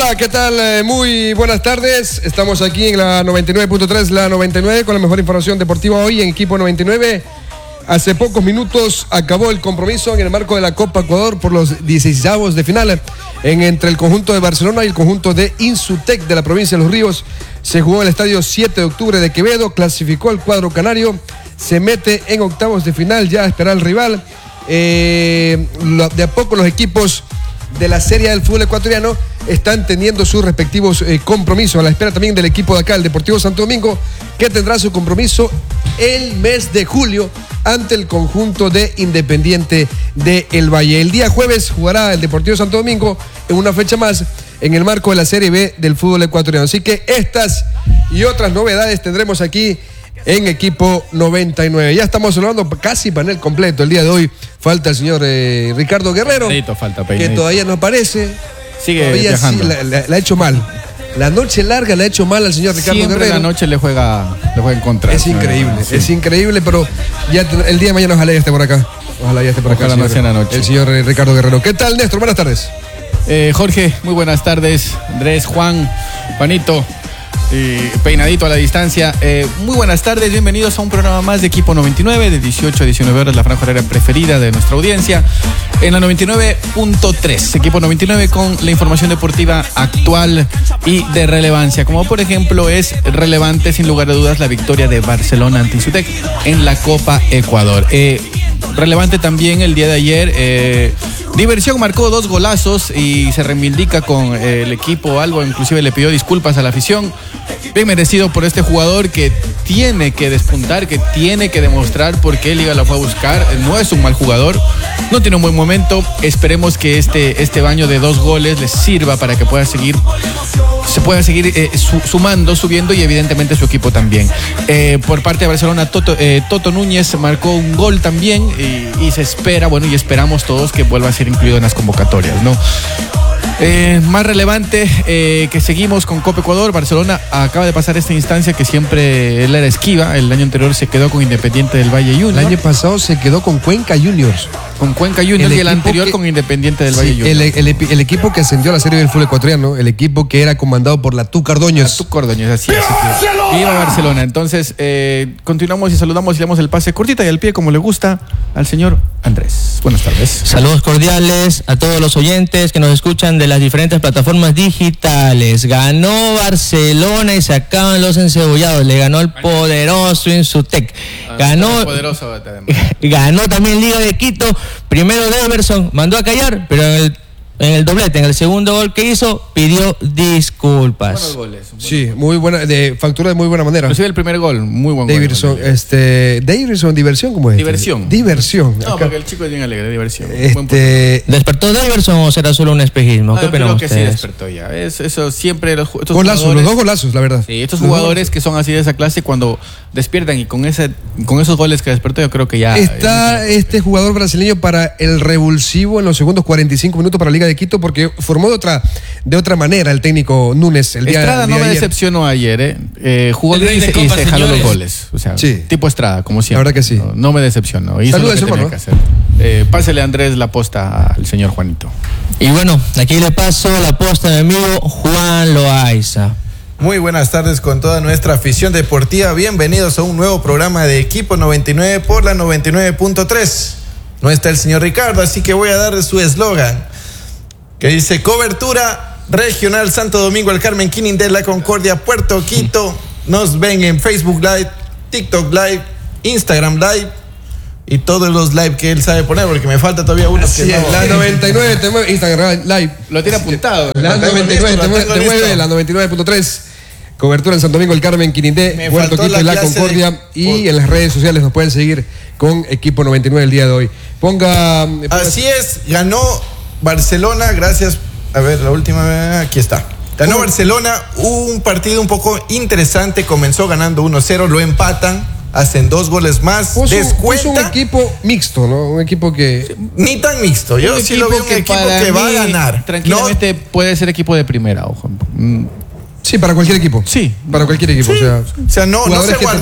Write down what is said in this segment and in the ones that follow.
Hola, ¿qué tal? Muy buenas tardes. Estamos aquí en la 99.3, la 99, con la mejor información deportiva hoy en Equipo 99. Hace pocos minutos acabó el compromiso en el marco de la Copa Ecuador por los 16avos de final entre el conjunto de Barcelona y el conjunto de Insutec de la provincia de Los Ríos. Se jugó en el estadio 7 de octubre de Quevedo, clasificó el cuadro canario, se mete en octavos de final, ya a esperar al rival. De a poco los equipos de la Serie del fútbol ecuatoriano están teniendo sus respectivos compromisos, a la espera también del equipo de acá, el Deportivo Santo Domingo, que tendrá su compromiso el mes de julio ante el conjunto de Independiente de El Valle. El día jueves jugará el Deportivo Santo Domingo en una fecha más en el marco de la Serie B del fútbol ecuatoriano. Así que estas y otras novedades tendremos aquí en Equipo 99. Ya estamos hablando casi panel completo el día de hoy. Falta el señor Ricardo Guerrero, que todavía no aparece. Sigue todavía viajando. Sí, la ha hecho mal. La noche larga la ha hecho mal al señor Ricardo Siempre Guerrero. la noche le juega en contra. Es increíble, sí. es increíble, pero ya el día de mañana ojalá ya esté por acá. Ojalá ya esté por acá. Ojalá no sea en la noche. El señor Ricardo Guerrero. ¿Qué tal, Néstor? Buenas tardes. Jorge, muy buenas tardes. Andrés, Juanito, peinadito a la distancia. Muy buenas tardes, bienvenidos a un programa más de Equipo 99, de 18 a 19 horas, la franja horaria preferida de nuestra audiencia, en la 99.3. Equipo 99 con la información deportiva actual y de relevancia, como por ejemplo es relevante sin lugar a dudas la victoria de Barcelona ante Insutec en la Copa Ecuador. Relevante también el día de ayer, Diversión marcó 2 golazos y se reivindica con el equipo algo, inclusive le pidió disculpas a la afición. Bien merecido por este jugador que tiene que despuntar, que tiene que demostrar por qué Liga la fue a buscar. No es un mal jugador, no tiene un buen momento. Esperemos que este baño de 2 goles les sirva para que se pueda seguir sumando, subiendo, y evidentemente su equipo también. Por parte de Barcelona, Toto Núñez marcó un gol también y se espera, y esperamos todos que vuelva a ser incluido en las convocatorias, ¿no? Más relevante, que seguimos con Copa Ecuador. Barcelona acaba de pasar esta instancia que siempre él era esquiva. El año anterior se quedó con Independiente del Valle Juniors. El año pasado se quedó con Cuenca Juniors. Con Cuenca Juniors, y el anterior con Independiente del Valle Juniors. El equipo que ascendió a la Serie del fútbol ecuatoriano, el equipo que era comandado por la Tuca Ordóñez. Así es. Viva Barcelona. Entonces, continuamos y saludamos y le damos el pase cortita y al pie, como le gusta, al señor Andrés. Buenas tardes. Saludos cordiales a todos los oyentes que nos escuchan de las diferentes plataformas digitales. Ganó Barcelona y se acaban los encebollados. Le ganó el poderoso Insutec. Ganó también Liga de Quito. Primero Deverson mandó a callar, pero en el doblete, en el segundo gol que hizo, pidió disculpas. Buenos goles. Sí, muy buena, de factura de muy buena manera. Inclusive el primer gol, muy buen Davidson, gol. Davidson, diversión, ¿cómo es? Diversión. No, Acá. porque el chico es bien alegre, diversión. ¿Despertó Davidson o será solo un espejismo? ¿Qué opinan creo que ustedes? Sí despertó ya. Eso siempre los golazos, los 2 golazos, la verdad. Sí, estos jugadores que son así de esa clase, cuando despiertan y con esos goles que despertó, yo creo que ya está este jugador brasileño para el revulsivo en los segundos 45 minutos para Liga de Quito, porque formó de otra manera el técnico Núñez el día Estrada no me decepcionó ayer, jugó bien y se jaló los goles. O sea, sí. Tipo Estrada, como siempre. La verdad que sí. No me decepcionó. Hizo Saludos, lo que tenía que hacer. Pásele, Andrés, la posta al señor Juanito. Y bueno, aquí le paso la posta a mi amigo Juan Loaiza. Muy buenas tardes con toda nuestra afición deportiva. Bienvenidos a un nuevo programa de Equipo 99 por la 99.3. No está el señor Ricardo, así que voy a darle su eslogan, que dice: cobertura regional Santo Domingo, El Carmen, Quinindé, Concordia, Puerto Quito. Nos ven en Facebook Live, TikTok Live, Instagram Live y todos los live que él sabe poner, porque me falta todavía uno. Sí, la 99 te mueve, Instagram Live. Lo tiene apuntado. La 99 te mueve, la 99.3. Cobertura en Santo Domingo, El Carmen, Quinindé, Puerto Quito y La Concordia. Y en las redes sociales nos pueden seguir con Equipo 99 el día de hoy. Así es, ganó Barcelona, gracias. A ver, la última, aquí está. Ganó Barcelona, un partido un poco interesante. Comenzó ganando 1-0, lo empatan, hacen 2 goles más. Puso un equipo mixto, ¿no? Un equipo que... Ni tan mixto, yo sí lo veo un equipo que va a ganar. Tranquilamente puede ser equipo de primera, ojo. Sí, para cualquier equipo. Sí. Para cualquier equipo. Sí. O sea, no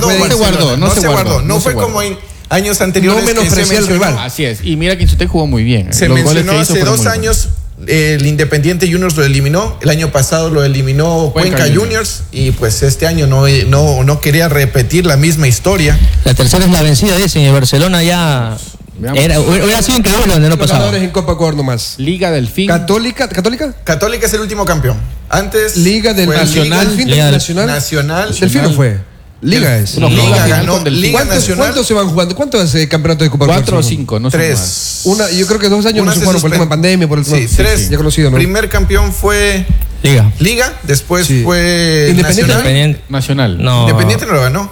se guardó. No fue como en años anteriores. No menospreciar al rival. Así es. Y mira que Insutec jugó muy bien. Se mencionó hace 2 años El Independiente Juniors lo eliminó, el año pasado lo eliminó Cuenca Juniors y pues este año no quería repetir la misma historia. La tercera es la vencida, dicen, y Barcelona ya hubiera sido increíble donde no pasaba. Ganadores en Copa Ecuador nomás. Liga Delfín. ¿Católica? Católica es el último campeón. Antes Liga del Nacional. Nacional. Delfín no fue. Liga es. No, Liga ganó. Liga Nacional. ¿Cuántos se van jugando? ¿Cuántos campeonatos de Copa Ecuador? 4 o 5, no sé. 3. Yo creo que 2 años no se jugaron por el tema de pandemia, por el tema. Sí, 3. Ya conocido, ¿no? Primer campeón fue Liga, después fue Nacional. No. Independiente no lo ganó.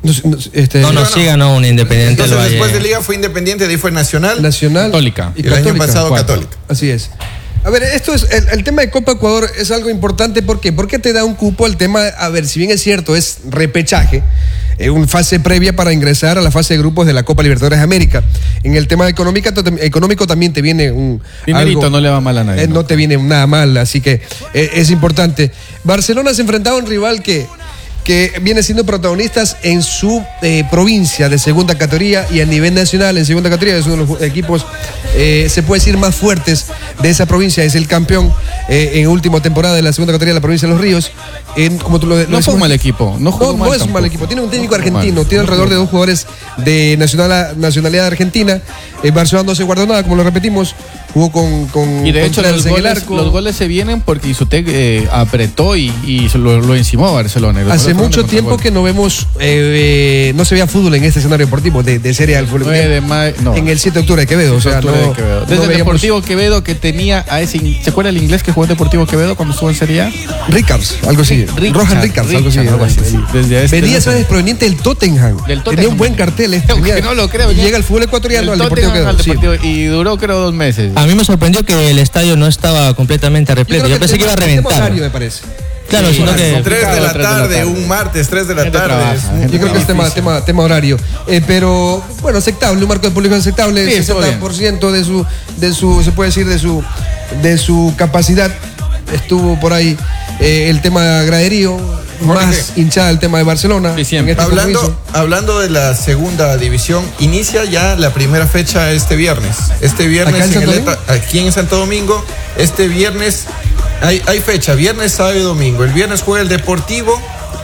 Sí ganó un Independiente. Entonces después de Liga fue Independiente, de ahí fue Nacional. Católica. Y el año pasado 4. Católica. Así es. A ver, esto es el tema de Copa Ecuador es algo importante. ¿Por qué? Porque te da un cupo al tema, a ver, si bien es cierto, es repechaje, una fase previa para ingresar a la fase de grupos de la Copa Libertadores de América. En el tema económico también te viene un Dinerito algo, no le va mal a nadie. no te viene nada mal, así que es importante. Barcelona se enfrentaba a un rival que viene siendo protagonistas en su provincia de segunda categoría y a nivel nacional en segunda categoría. Es uno de los equipos, se puede decir, más fuertes de esa provincia. Es el campeón en última temporada de la segunda categoría de la provincia de Los Ríos. Como tú no fue un mal equipo. No es un mal equipo. Tiene un técnico argentino. Tiene alrededor de 2 jugadores de nacionalidad argentina. Barcelona no se guardó nada, como lo repetimos. Jugó con y de hecho los goles se vienen porque Isutec apretó y lo encimó a Barcelona. Hace mucho tiempo que no vemos, no se veía fútbol en este escenario deportivo de Serie A. En el 7 de octubre de Quevedo. Desde el Deportivo Quevedo que tenía a ese, ¿se acuerda el inglés que jugó en Deportivo Quevedo cuando estuvo en Serie A? Rickards, algo así. Rohan Rickards, algo así. Venía, ¿sabes? Proveniente del Tottenham. Tenía un buen cartel. No lo creo. Y llega al fútbol ecuatoriano, al Deportivo Quevedo. Y duró creo 2 meses. A mí me sorprendió que el estadio no estaba completamente repleto. Yo pensé que iba a reventar. Horario, me parece. Claro, sí, sino que 3 de la tarde, un martes, 3 de la tarde. Yo creo que es tema horario. Pero, bueno, aceptable, un marco de público aceptable, sí, 60% de su, se puede decir, de su capacidad estuvo por ahí. El tema de graderío, más hinchada el tema de Barcelona. Hablando de la segunda división, inicia ya la primera fecha este viernes. Este viernes aquí en Santo Domingo, este viernes hay fecha, viernes, sábado y domingo. El viernes juega el Deportivo,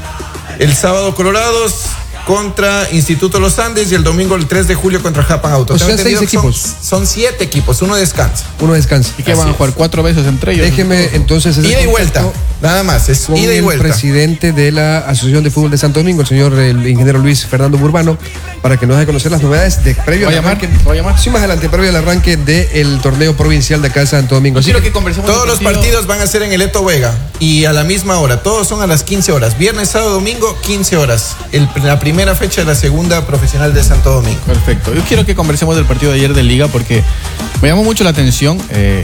el sábado Colorados contra Instituto Los Andes y el domingo el 3 de julio contra Japan Auto. O sea, 6 equipos. Son 7 equipos, uno descansa. ¿Y qué van a jugar? 4 veces entre ellos. Déjeme entonces... Ida y vuelta, nada más, es ida y vuelta. El presidente de la Asociación de Fútbol de Santo Domingo, el ingeniero Luis Fernando Burbano, para que nos dé a conocer las novedades previo al arranque. Sí, más adelante, previo al arranque del torneo provincial de acá de Santo Domingo. Quiero que conversemos. Todos los partidos van a ser en el Eto Vega y a la misma hora, todos son a las 15 horas. Viernes, sábado, domingo, 15 horas. La primera fecha de la segunda profesional de Santo Domingo. Perfecto. Yo quiero que conversemos del partido de ayer de Liga porque me llamó mucho la atención.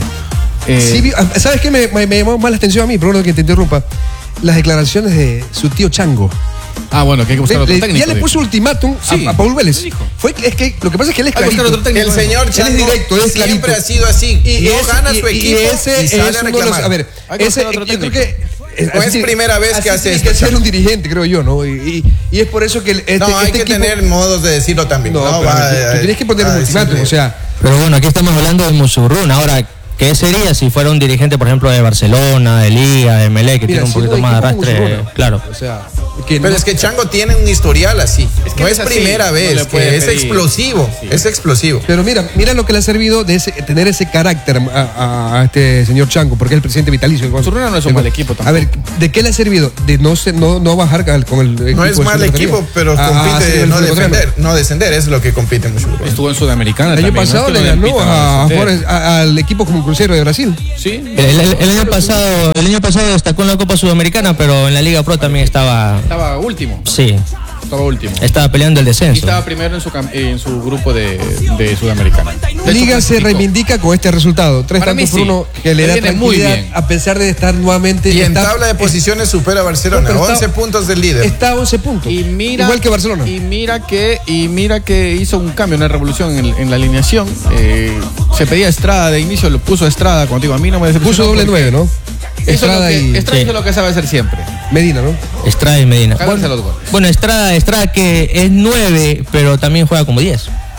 Sí, ¿sabes qué me llamó más la atención a mí? Perdón que te interrumpa. Las declaraciones de su tío Chango. Ah, bueno, que hay que buscar otro técnico. Ya le puso ultimátum a Paul Vélez. Es que lo que pasa es que él es clarito. El señor Chango es directo, es siempre clarito. ha sido así. Y no gana su equipo y sale a reclamar. A ver, yo creo que no es primera vez que hace esto. Hay que ser un dirigente, creo yo, ¿no? Y es por eso que hay que tener modos de decirlo también. Tú tienes que poner un ultimátum, o sea. Pero bueno, aquí estamos hablando de Musurrún. Ahora, ¿qué sería si fuera un dirigente, por ejemplo, de Barcelona, de Liga, de Melec, que tiene un poquito más de arrastre? Claro. O sea, pero es que Chango tiene un historial así. No es primera vez, que es explosivo. Sí. Es explosivo. Pero mira lo que le ha servido de tener ese carácter a este señor Chango, porque es el presidente vitalicio. Zurruna no es un mal equipo tampoco. A ver, ¿de qué le ha servido? De no bajar con el equipo. No es mal equipo, pero compite no descender, es lo que compite mucho. Estuvo en Sudamericana. El año pasado le ganó al equipo como Crucero de Brasil. Sí. El año pasado destacó en la Copa Sudamericana, pero en la Liga Pro también estaba último. Sí. Estaba último. Estaba peleando el descenso. Y estaba primero en su grupo de Sudamericana. Liga se reivindica con este resultado. 3-1 que le da tranquilidad a pesar de estar nuevamente. Y en tabla de posiciones supera a Barcelona. 11 puntos del líder. Está a 11 puntos. Igual que Barcelona. Y mira que hizo un cambio, una revolución en la alineación. Se pedía Estrada de inicio, lo puso Estrada. Cuando digo, a mí no me decepcionó. Puso doble 9, ¿no? Estrada hizo lo que sabe hacer siempre. Medina, ¿no? Estrada y Medina. Los goles. Bueno, Estrada que es 9, pero también juega como 10.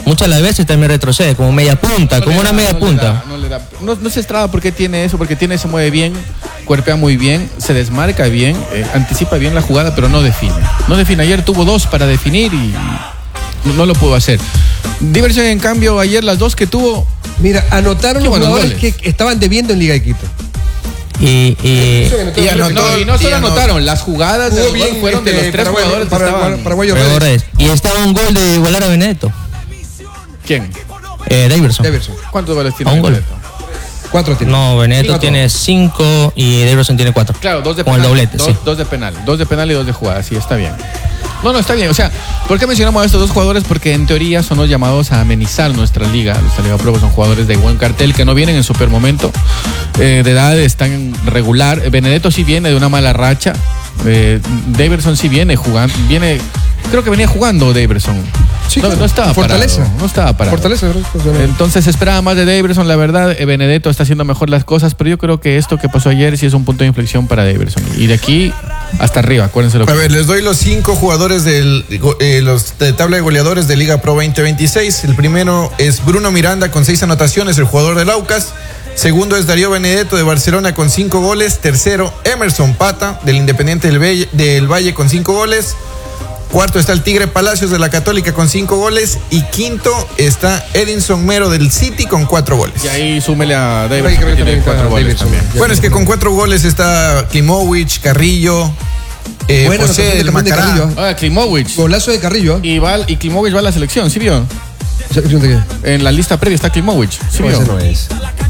muchas las veces también retrocede, como media punta, como una media punta. No se Estrada porque tiene eso, porque se mueve bien, cuerpea muy bien, se desmarca bien, anticipa bien la jugada, pero no define. No define. Ayer tuvo 2 para definir y no lo pudo hacer. Diversión, en cambio, ayer las 2 que tuvo. Mira, anotaron los jugadores que estaban debiendo en Liga de Quito. Y no solo anotaron, las jugadas de bien, fueron de los 3 jugadores paraguayos. Y estaba un gol de igualar a Benedetto. ¿Quién? Daverson. ¿Cuántos goles tiene? A un gol. 4 tiene. No, Benedetto tiene 5 y Daverson tiene 4. Claro, 2 de penal. Con el doblete, sí. 2 de penal. 2 de penal y 2 de jugada, sí, está bien. No, está bien. O sea, ¿por qué mencionamos a estos 2 jugadores? Porque en teoría son los llamados a amenizar nuestra liga. Los Liga Pro son jugadores de buen cartel que no vienen en super momento. De edad están regular. Benedetto sí viene de una mala racha. Daverson sí viene jugando. Creo que venía jugando Daverson. Sí, no estaba Fortaleza. parado. No estaba parado. Fortaleza. Entonces esperaba más de Daverson, la verdad. Benedetto está haciendo mejor las cosas, pero yo creo que esto que pasó ayer sí es un punto de inflexión para Daverson. Y de aquí hasta arriba, acuérdense lo que... A ver, les doy los 5 jugadores los de tabla de goleadores de Liga Pro 2026. El primero es Bruno Miranda con 6 anotaciones, el jugador del Aucas. Segundo es Darío Benedetto de Barcelona con 5 goles. Tercero, Emerson Pata del Independiente del Valle con 5 goles. Cuarto está el Tigre Palacios de la Católica con 5 goles. Y quinto está Edinson Mero del City con 4 goles. Y ahí súmele a Daverson, que tiene 4 goles también. Bueno, es que con 4 goles está Klimovic, Carrillo, José del Macará. Klimovic. Golazo de Carrillo. Y Klimovic va a la selección, ¿sí vio? ¿Selección de qué? En la lista previa está Klimovic, ¿sí vio? Ese no es.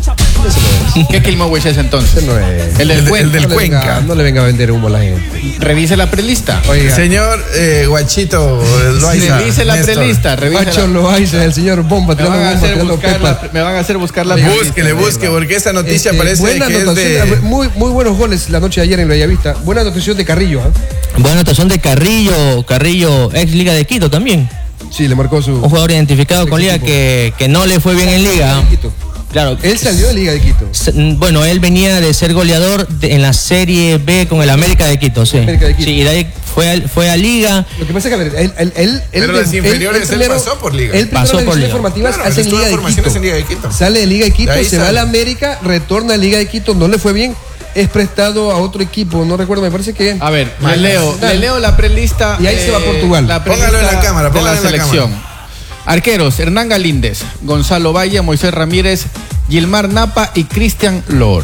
¿Qué Klimovic es entonces? No es. El del Cuenca. No le venga a vender humo a la gente. Revise la prelista. Oiga. Señor Guachito Loaiza. Revise la prelista. Guacho Loaiza, el señor Bomba. Me van a hacer buscar la prelista. Busque, porque esa noticia parece buena que es de... Muy buenos goles la noche de ayer en Bellavista. Buena anotación de Carrillo. Buena anotación de Carrillo, ex Liga de Quito también. Sí, le marcó un jugador identificado con Liga que no le fue bien en Liga. Claro, él salió de Liga de Quito. Bueno, él venía de ser goleador en la Serie B con el América de Quito, sí. Sí, y de ahí fue a Liga. Lo que pasa es que él pero las inferiores él pasó por Liga. Él pasó por Liga. Formativas hace en Liga de Quito. Sale de Liga de Quito, se va a la América, retorna a Liga de Quito, no le fue bien. Es prestado a otro equipo, no recuerdo, me parece que... A ver, le leo la prelista. Y ahí se va a Portugal. Póngalo en la cámara, de la selección. Arqueros, Hernán Galíndez, Gonzalo Valle, Moisés Ramírez, Gilmar Napa y Cristian Lor.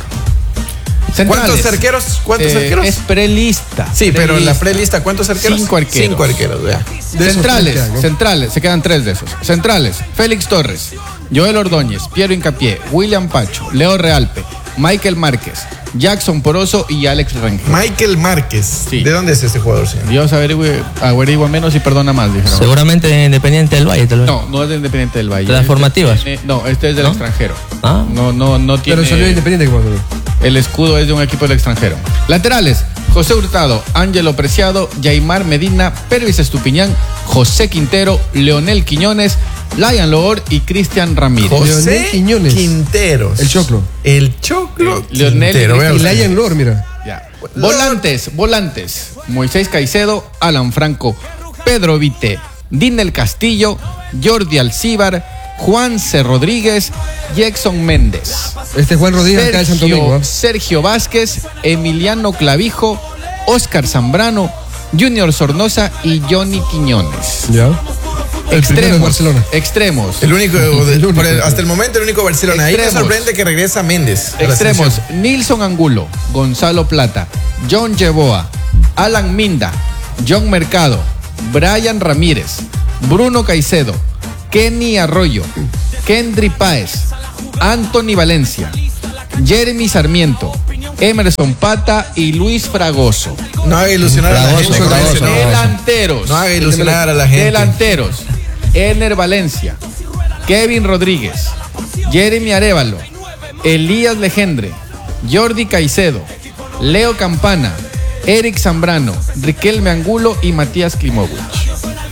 ¿Cuántos arqueros? Es prelista. Sí, pero en la prelista, ¿cuántos arqueros? 5 arqueros. 5 arqueros, vea. Centrales, se quedan 3 de esos. Centrales, Félix Torres, Joel Ordóñez, Piero Incapié, William Pacho, Leo Realpe, Michael Márquez, Jackson Poroso y Alex Rangel. Michael Márquez. Sí. ¿De dónde es este jugador, señor? Dios averigua menos y perdona más, dijeron. Seguramente de Independiente del Valle, tal vez. No es de Independiente del Valle. ¿De las formativas? No, este es del extranjero. Ah. No tiene... Pero salió Independiente. El escudo es de un equipo del extranjero. Laterales, José Hurtado, Ángelo Preciado, Yaimar Medina, Pervis Estupiñán, José Quintero, Leonel Quiñones, Lion Loor y Cristian Ramírez. José Quinteros. El Choclo. Leonel Quintero. Y Lion Loor, mira. Ya. Volantes. Moisés Caicedo, Alan Franco, Pedro Vite, Dinel Castillo, Jordi Alcíbar, Juan C. Rodríguez, Jackson Méndez. Juan Rodríguez acá de Santo Domingo. Sergio Vázquez, Emiliano Clavijo, Oscar Zambrano, Junior Sornosa y Johnny Quiñones. Ya. Extremos. El único, hasta el momento el único Barcelona. Ahí me sorprende que regresa Méndez. Extremos, Nilson Angulo, Gonzalo Plata, John Yeboa, Alan Minda, John Mercado, Brian Ramírez, Bruno Caicedo, Kenny Arroyo, Kendry Páez, Anthony Valencia, Jeremy Sarmiento, Emerson Pata y Luis Fragoso. No haga ilusionar a la gente. Delanteros. No haga ilusionar a la gente. Delanteros. Ener Valencia, Kevin Rodríguez, Jeremy Arévalo, Elías Legendre, Jordi Caicedo, Leo Campana, Eric Zambrano, Riquelme Angulo y Matías Klimovic.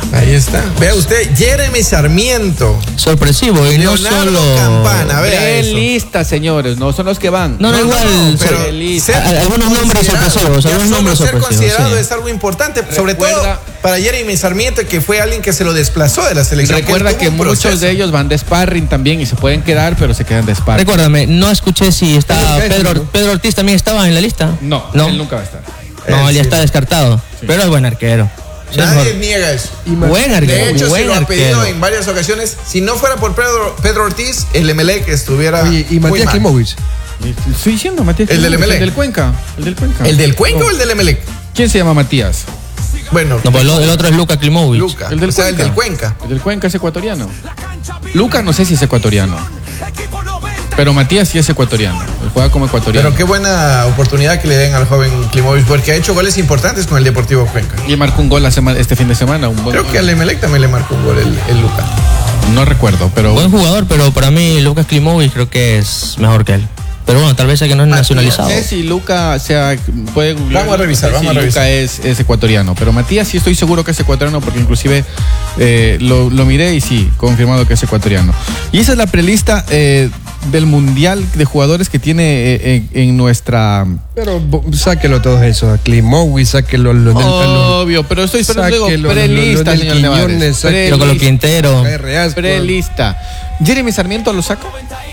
Ahí está. Vea usted, Jeremy Sarmiento. Sorpresivo, y no Leonardo solo. Campana, vea eso. Lista, señores, no son los que van. No, igual. pero algunos nombres sorpresivos. Ya Algunos solo nombres ser sorpresivos. considerado Sí. es algo importante, sobre Recuerda- todo para Jeremy Sarmiento, que fue alguien que se lo desplazó de la selección. Recuerda él tuvo que un muchos proceso. de ellos van de sparring también y se pueden quedar, pero se quedan de sparring. Recuérdame, no escuché si está Pedro Ortiz, ¿no? Pedro Ortiz también estaba en la lista. No, no, él nunca va a estar. no, él ya Sí. está descartado. Pero es buen arquero. Sí, es Nadie mejor. niega eso. Buen arquero. De hecho, buen se lo ha pedido arquero. en varias ocasiones. Si no fuera por Pedro Ortiz, el Emelec estuviera. Oye, y muy Matías mal. Klimovic. Estoy diciendo, Matías. El del Klimovic, Emelec. El del Cuenca. El del Cuenca. ¿El del Cuenca o el del Emelec? ¿Quién se llama Matías? Bueno, No, pues el otro es Luka Klimovic. Luca. El del o sea, el Cuenca. del Cuenca. El del Cuenca es ecuatoriano. Lucas no sé si es ecuatoriano. Pero Matías sí es ecuatoriano. Él juega como ecuatoriano. Pero qué buena oportunidad que le den al joven Klimovic, porque ha hecho goles importantes con el Deportivo Cuenca. Y marcó un gol este fin de semana. Un buen Creo gol. que al Emelec también le marcó un gol el Luca. No recuerdo, pero. Buen jugador, pero para mí Lucas Klimovic creo que es mejor que él. Pero bueno, tal vez es que no es nacionalizado. No sé si Luca puede googlear. Vamos a revisar, No sé vamos a si Luca es ecuatoriano, pero Matías sí estoy seguro que es ecuatoriano porque inclusive lo miré y sí, confirmado que es ecuatoriano. Y esa es la prelista del mundial de jugadores que tiene en nuestra. Pero sáquelo todos esos. A Klimovic, sáquelo Obvio, pero estoy esperando sáquelo, prelista, del señor Nevares. Quiñones, sáquelo. Pero con lo Quintero. Prelista. ¿Jeremy Sarmiento lo saca?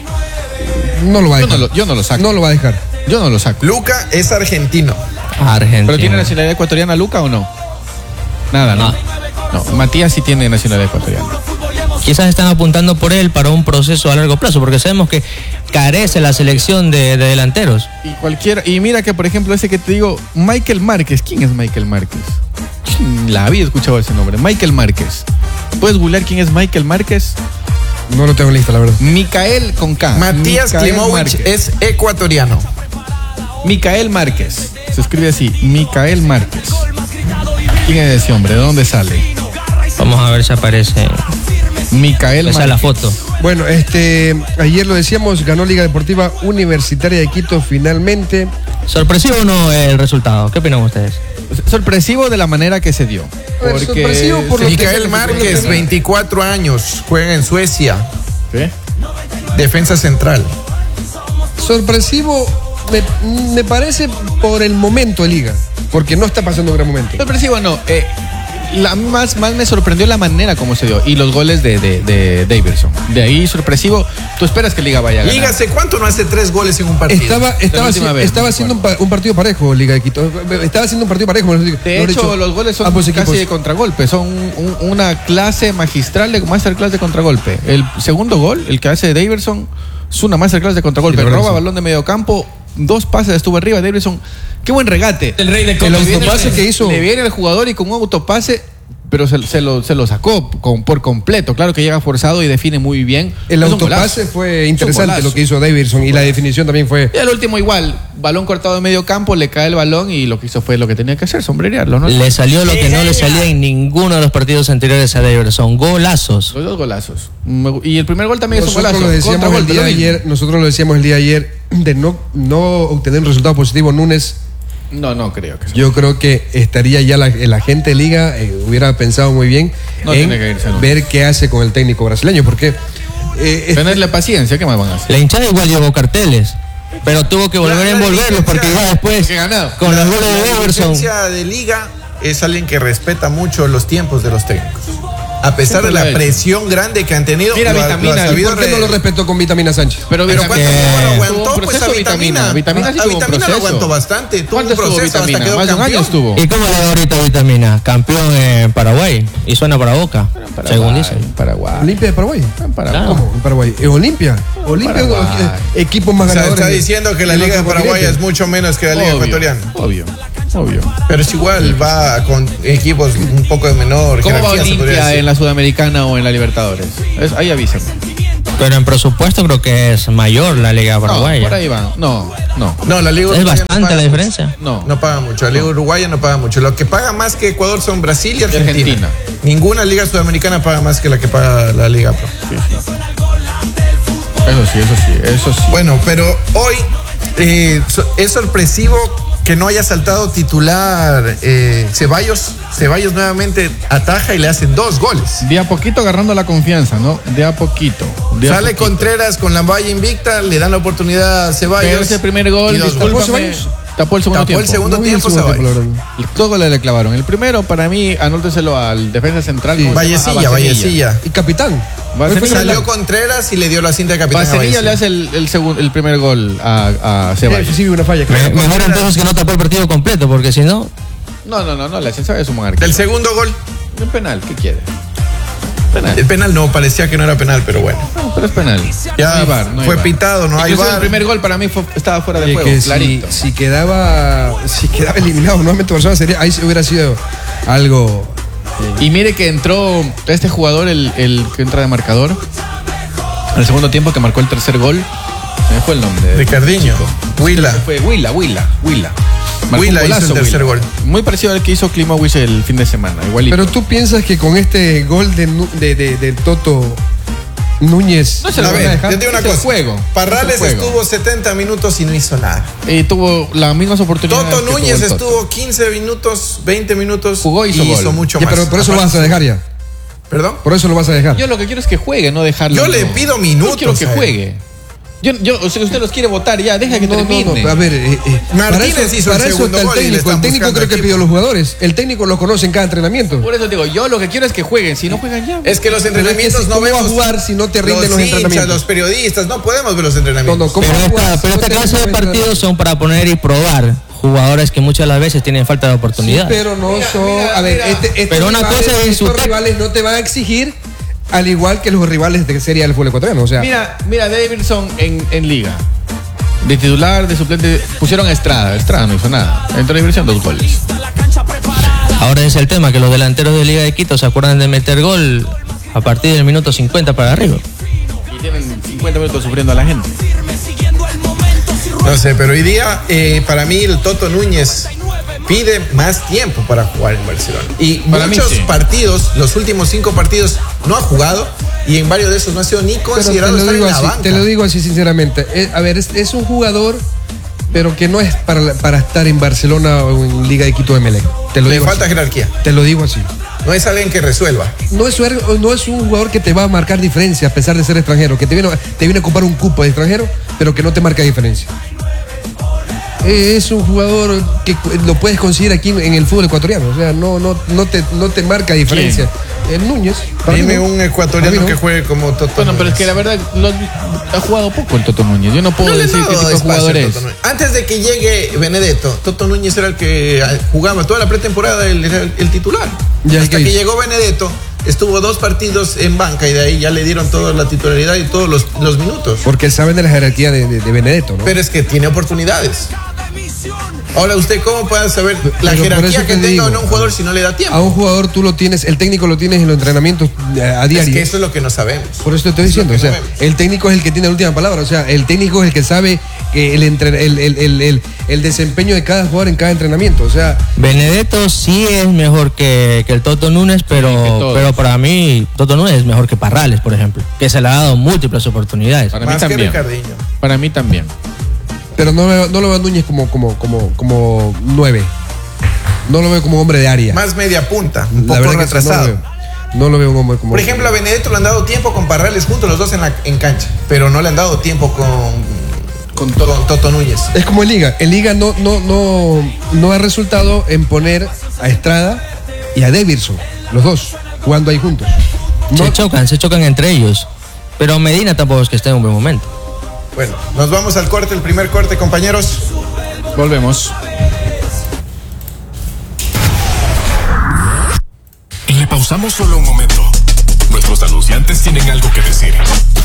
No lo va a dejar. Yo no lo saco. No lo va a dejar. Yo no lo saco. Luca es argentino. Argentina. ¿Pero tiene nacionalidad ecuatoriana Luca o no? Nada, ¿no? No, Matías sí tiene nacionalidad ecuatoriana. Quizás están apuntando por él para un proceso a largo plazo, porque sabemos que carece la selección de delanteros. Y mira que, por ejemplo, ese que te digo, Michael Márquez. ¿Quién es Michael Márquez? La había escuchado ese nombre. Michael Márquez. ¿Puedes googlear quién es Michael Márquez? No lo tengo lista, la verdad. Micael con K. Matías Micael Klimovic Márquez. es ecuatoriano. Micael Márquez. Se escribe así, Micael Márquez. ¿Quién es ese hombre? ¿De dónde sale? Vamos a ver si aparece. Micael Esa Márquez. es la foto. Bueno, ayer lo decíamos, ganó Liga Deportiva Universitaria de Quito finalmente. ¿Sorpresivo o no el resultado? ¿Qué opinan ustedes? Sorpresivo de la manera que se dio. Porque sorpresivo por lo que- Micael Márquez, 24 años, juega en Suecia, ¿Qué? defensa central. Sorpresivo, me parece por el momento de Liga, porque no está pasando un gran momento. Sorpresivo no. Más me sorprendió la manera como se dio y los goles de Davidson. De ahí sorpresivo. Tú esperas que Liga vaya a ganar. Liga, ¿hace cuánto no hace 3 goles en un partido? Estaba haciendo un partido parejo, Liga de Quito. Estaba haciendo un partido parejo. mejor De hecho, los goles son ambos casi equipos. de contragolpe. Son una clase magistral de masterclass de contragolpe. El segundo gol, el que hace Davidson, es una masterclass de contragolpe. Sí, la verdad, Roba sí. balón de medio campo, 2 pases estuvo arriba. Davidson, qué buen regate. El rey de El autopase que hizo. Le viene el jugador y con un autopase, pero se lo sacó por completo. Claro que llega forzado y define muy bien. El Es un autopase golazo. fue Es interesante un golazo. lo que hizo Davidson y la definición también fue. Y al último igual, balón cortado de medio campo, le cae el balón y lo que hizo fue lo que tenía que hacer, sombrerearlo, ¿no? Le salió lo que no le salía en ninguno de los partidos anteriores a Davidson. Golazos. Los 2 golazos. Y el primer gol también es un Nosotros golazo. lo decíamos el Contragolpe, día lo de mismo. ayer, nosotros lo decíamos el día de ayer de no obtener un resultado positivo Núñez. No creo que sea. Yo creo que estaría ya la gente de Liga hubiera pensado muy bien No en tiene que irse, no. ver qué hace con el técnico brasileño, porque Tenerle paciencia, ¿qué más van a hacer? La hinchada igual llevó carteles, pero tuvo que volver a envolverlos porque ya después Que ganado. con los goles de La Davidson. dirigencia de Liga es alguien que respeta mucho los tiempos de los técnicos. A pesar Siempre de lo ha la hecho. presión grande que han tenido, Mira, lo ha Vitamina, sabido ¿por qué no re- lo respetó con Vitamina Sánchez? Pero Pero Vitamina- ¿cuánto tiempo lo tuvo aguantó? un Pues a proceso Vitamina. Vitamina sí A tuvo un Vitamina lo proceso. aguantó bastante. Tuvo un ¿Cuánto estuvo proceso hasta Vitamina? quedó Más de un año campeón. estuvo. ¿Y cómo le va ahorita Vitamina? Campeón en Paraguay y suena para Boca, según dicen. Paraguay. Olimpia de Paraguay. En Paraguay. Claro. ¿Cómo? En Paraguay. Olimpia. Olimpia, Paraguay. equipo más O sea, ganador. está diciendo que la Liga de Paraguay es mucho menos que la Liga Ecuatoriana. Obvio. Pero es igual, va con equipos un poco de menor ¿Cómo va jerarquía, se podría Olimpia decir. en la Sudamericana o en la Libertadores? Ahí avísame. Pero en presupuesto creo que es mayor la Liga No, por Paraguaya. ahí van. No. No, la Liga Es Uruguaya no bastante paga la mucho. diferencia. No. No paga mucho. La Liga Uruguaya no paga mucho. Lo que paga más que Ecuador son Brasil y Argentina. Argentina. Ninguna liga sudamericana paga más que la que paga la Liga Pro. Eso sí. Bueno, pero hoy es sorpresivo que no haya saltado titular Ceballos. Ceballos nuevamente ataja y le hacen 2 goles. De a poquito agarrando la confianza, ¿no? De a poquito. Sale Contreras con la valla invicta, le dan la oportunidad a Ceballos. Pero ese primer gol, discúlpame, tapó el segundo tiempo. Tapó el segundo tiempo Ceballos. Dos goles le clavaron. El primero, para mí, anóteselo al defensa central. Sí. Vallecilla. Y capitán. Salió Contreras y le dio la cinta de capitán. Vallecilla le hace el primer gol a Ceballos. Sí, una falla. Mejor entonces que no tapó el partido completo, porque si no... No, la esencia es un arquero. Del segundo gol. Un penal, ¿qué quiere? El penal no, parecía que no era penal, pero bueno. No, pero es penal. Ya no hay VAR, fue pitado, no hay VAR. El primer gol para mí estaba fuera de juego, que clarito. Si quedaba eliminado nuevamente Barcelona, ahí hubiera sido algo. Y mire que entró este jugador, el que entra de marcador, en el segundo tiempo, que marcó el tercer gol. Se me fue el nombre. Ricardinho. Huila. Fue Huila. Marcó Huila un golazo, hizo el tercer Huila. gol. Muy parecido al que hizo Klimovic el fin de semana, igualito. Pero tú piensas que con este gol del Toto Núñez No se lo A van a ver, dejar. yo te digo una Es el cosa. juego. Parrales Es el juego. estuvo 70 minutos y no hizo nada. Y tuvo las mismas oportunidades. Toto que tuvo Núñez el Toto. estuvo 15 minutos, 20 minutos. Jugó y hizo gol. mucho Ya, más. pero por eso lo Aparte- vas a dejar ya. ¿Perdón? Por eso lo vas a dejar. Yo lo que quiero es que juegue, no dejarlo. Yo le pido minutos Yo quiero que a él. juegue. O sea, usted los quiere votar ya, deja que termine. No, a ver, Martínez hizo el para eso segundo está el gol y le técnico. están El técnico buscando creo que equipo. pidió a los jugadores. El técnico los conoce en cada entrenamiento. Por eso digo, yo lo que quiero es que jueguen. Si no juegan ya. Es que los Pero es que entrenamientos si no ¿cómo vemos. vas a jugar si no te rinden los hinchas, entrenamientos? los periodistas, no podemos ver los entrenamientos. No, ¿cómo Pero vas a jugar si no esta te clase de rinden los partidos son para poner y probar jugadores que muchas de las veces tienen falta de Sí, oportunidad. pero no son. mira, a ver, mira. Pero una cosa es estos insultar. rivales no te van a exigir al igual que los rivales de serie del fútbol ecuatoriano. O sea, Mira, Davidson en Liga. De titular, de suplente, pusieron a Estrada. Estrada no hizo nada. Entró en diversión 2 goles. Ahora es el tema, que los delanteros de Liga de Quito se acuerdan de meter gol a partir del minuto 50 para arriba. Y tienen 50 minutos sufriendo a la gente. No sé, pero hoy día, para mí, el Toto Núñez pide más tiempo para jugar en Barcelona. Y Para mí, muchos sí. partidos, los últimos 5 partidos, no ha jugado. Y en varios de esos no ha sido ni pero considerado estar en la banca. te lo digo así sinceramente. Es un jugador, pero que no es para estar en Barcelona o en Liga de Quito de Melec. Te lo Le digo falta así. jerarquía. Te lo digo así. No es alguien que resuelva. No es un jugador que te va a marcar diferencia a pesar de ser extranjero, que te viene a ocupar un cupo de extranjero, pero que no te marca diferencia. Es un jugador que lo puedes conseguir aquí en el fútbol ecuatoriano, o sea, no te marca diferencia. El Núñez. para mí Dime no. un Para ecuatoriano mí no. que juegue como Toto Bueno, pero es Núñez. que la verdad ha jugado poco el Toto Núñez. Yo no puedo No le decir han qué dado tipo de espacio jugador a es. Toto Núñez. Antes de que llegue Benedetto, Toto Núñez era el que jugaba toda la pretemporada, era el titular. Ya, Hasta ¿qué que hizo? llegó Benedetto, estuvo 2 partidos en banca y de ahí ya le dieron toda la titularidad y todos los minutos. Porque saben de la jerarquía de Benedetto, ¿no? Pero es que tiene oportunidades. Ahora, ¿usted cómo puede saber la Pero por jerarquía eso que te tenga digo, o no un jugador si no le da tiempo? A un jugador tú lo tienes, el técnico lo tienes en los entrenamientos a diario. Es que eso es lo que no sabemos. Por eso te estoy diciendo, o Eso es sea, lo que no vemos. el técnico es el que tiene la última palabra, o sea, el técnico es el que sabe que el desempeño de cada jugador en cada entrenamiento, o sea, Benedetto sí es mejor que el Toto Núñez, que pero todos. para mí Toto Núñez es mejor que Parrales, por ejemplo, que se le ha dado múltiples oportunidades. Para mí Más que también. Ricardinho. Para mí también. pero no lo veo a Núñez como 9. No lo veo como hombre de área. Más media punta, un La poco verdad que sí, retrasado. no lo veo un hombre como. Por ejemplo, a Benedetto le han dado tiempo con Parrales juntos, los dos en cancha, pero no le han dado tiempo con Toto Núñez. Es como en Liga. En Liga no ha resultado en poner a Estrada y a Davidson, los dos, jugando ahí juntos. No, Se chocan entre ellos. Pero Medina tampoco es que esté en un buen momento. Bueno, nos vamos al corte, el primer corte, compañeros. Volvemos. Le pausamos solo un momento. Nuestros anunciantes tienen algo que decir.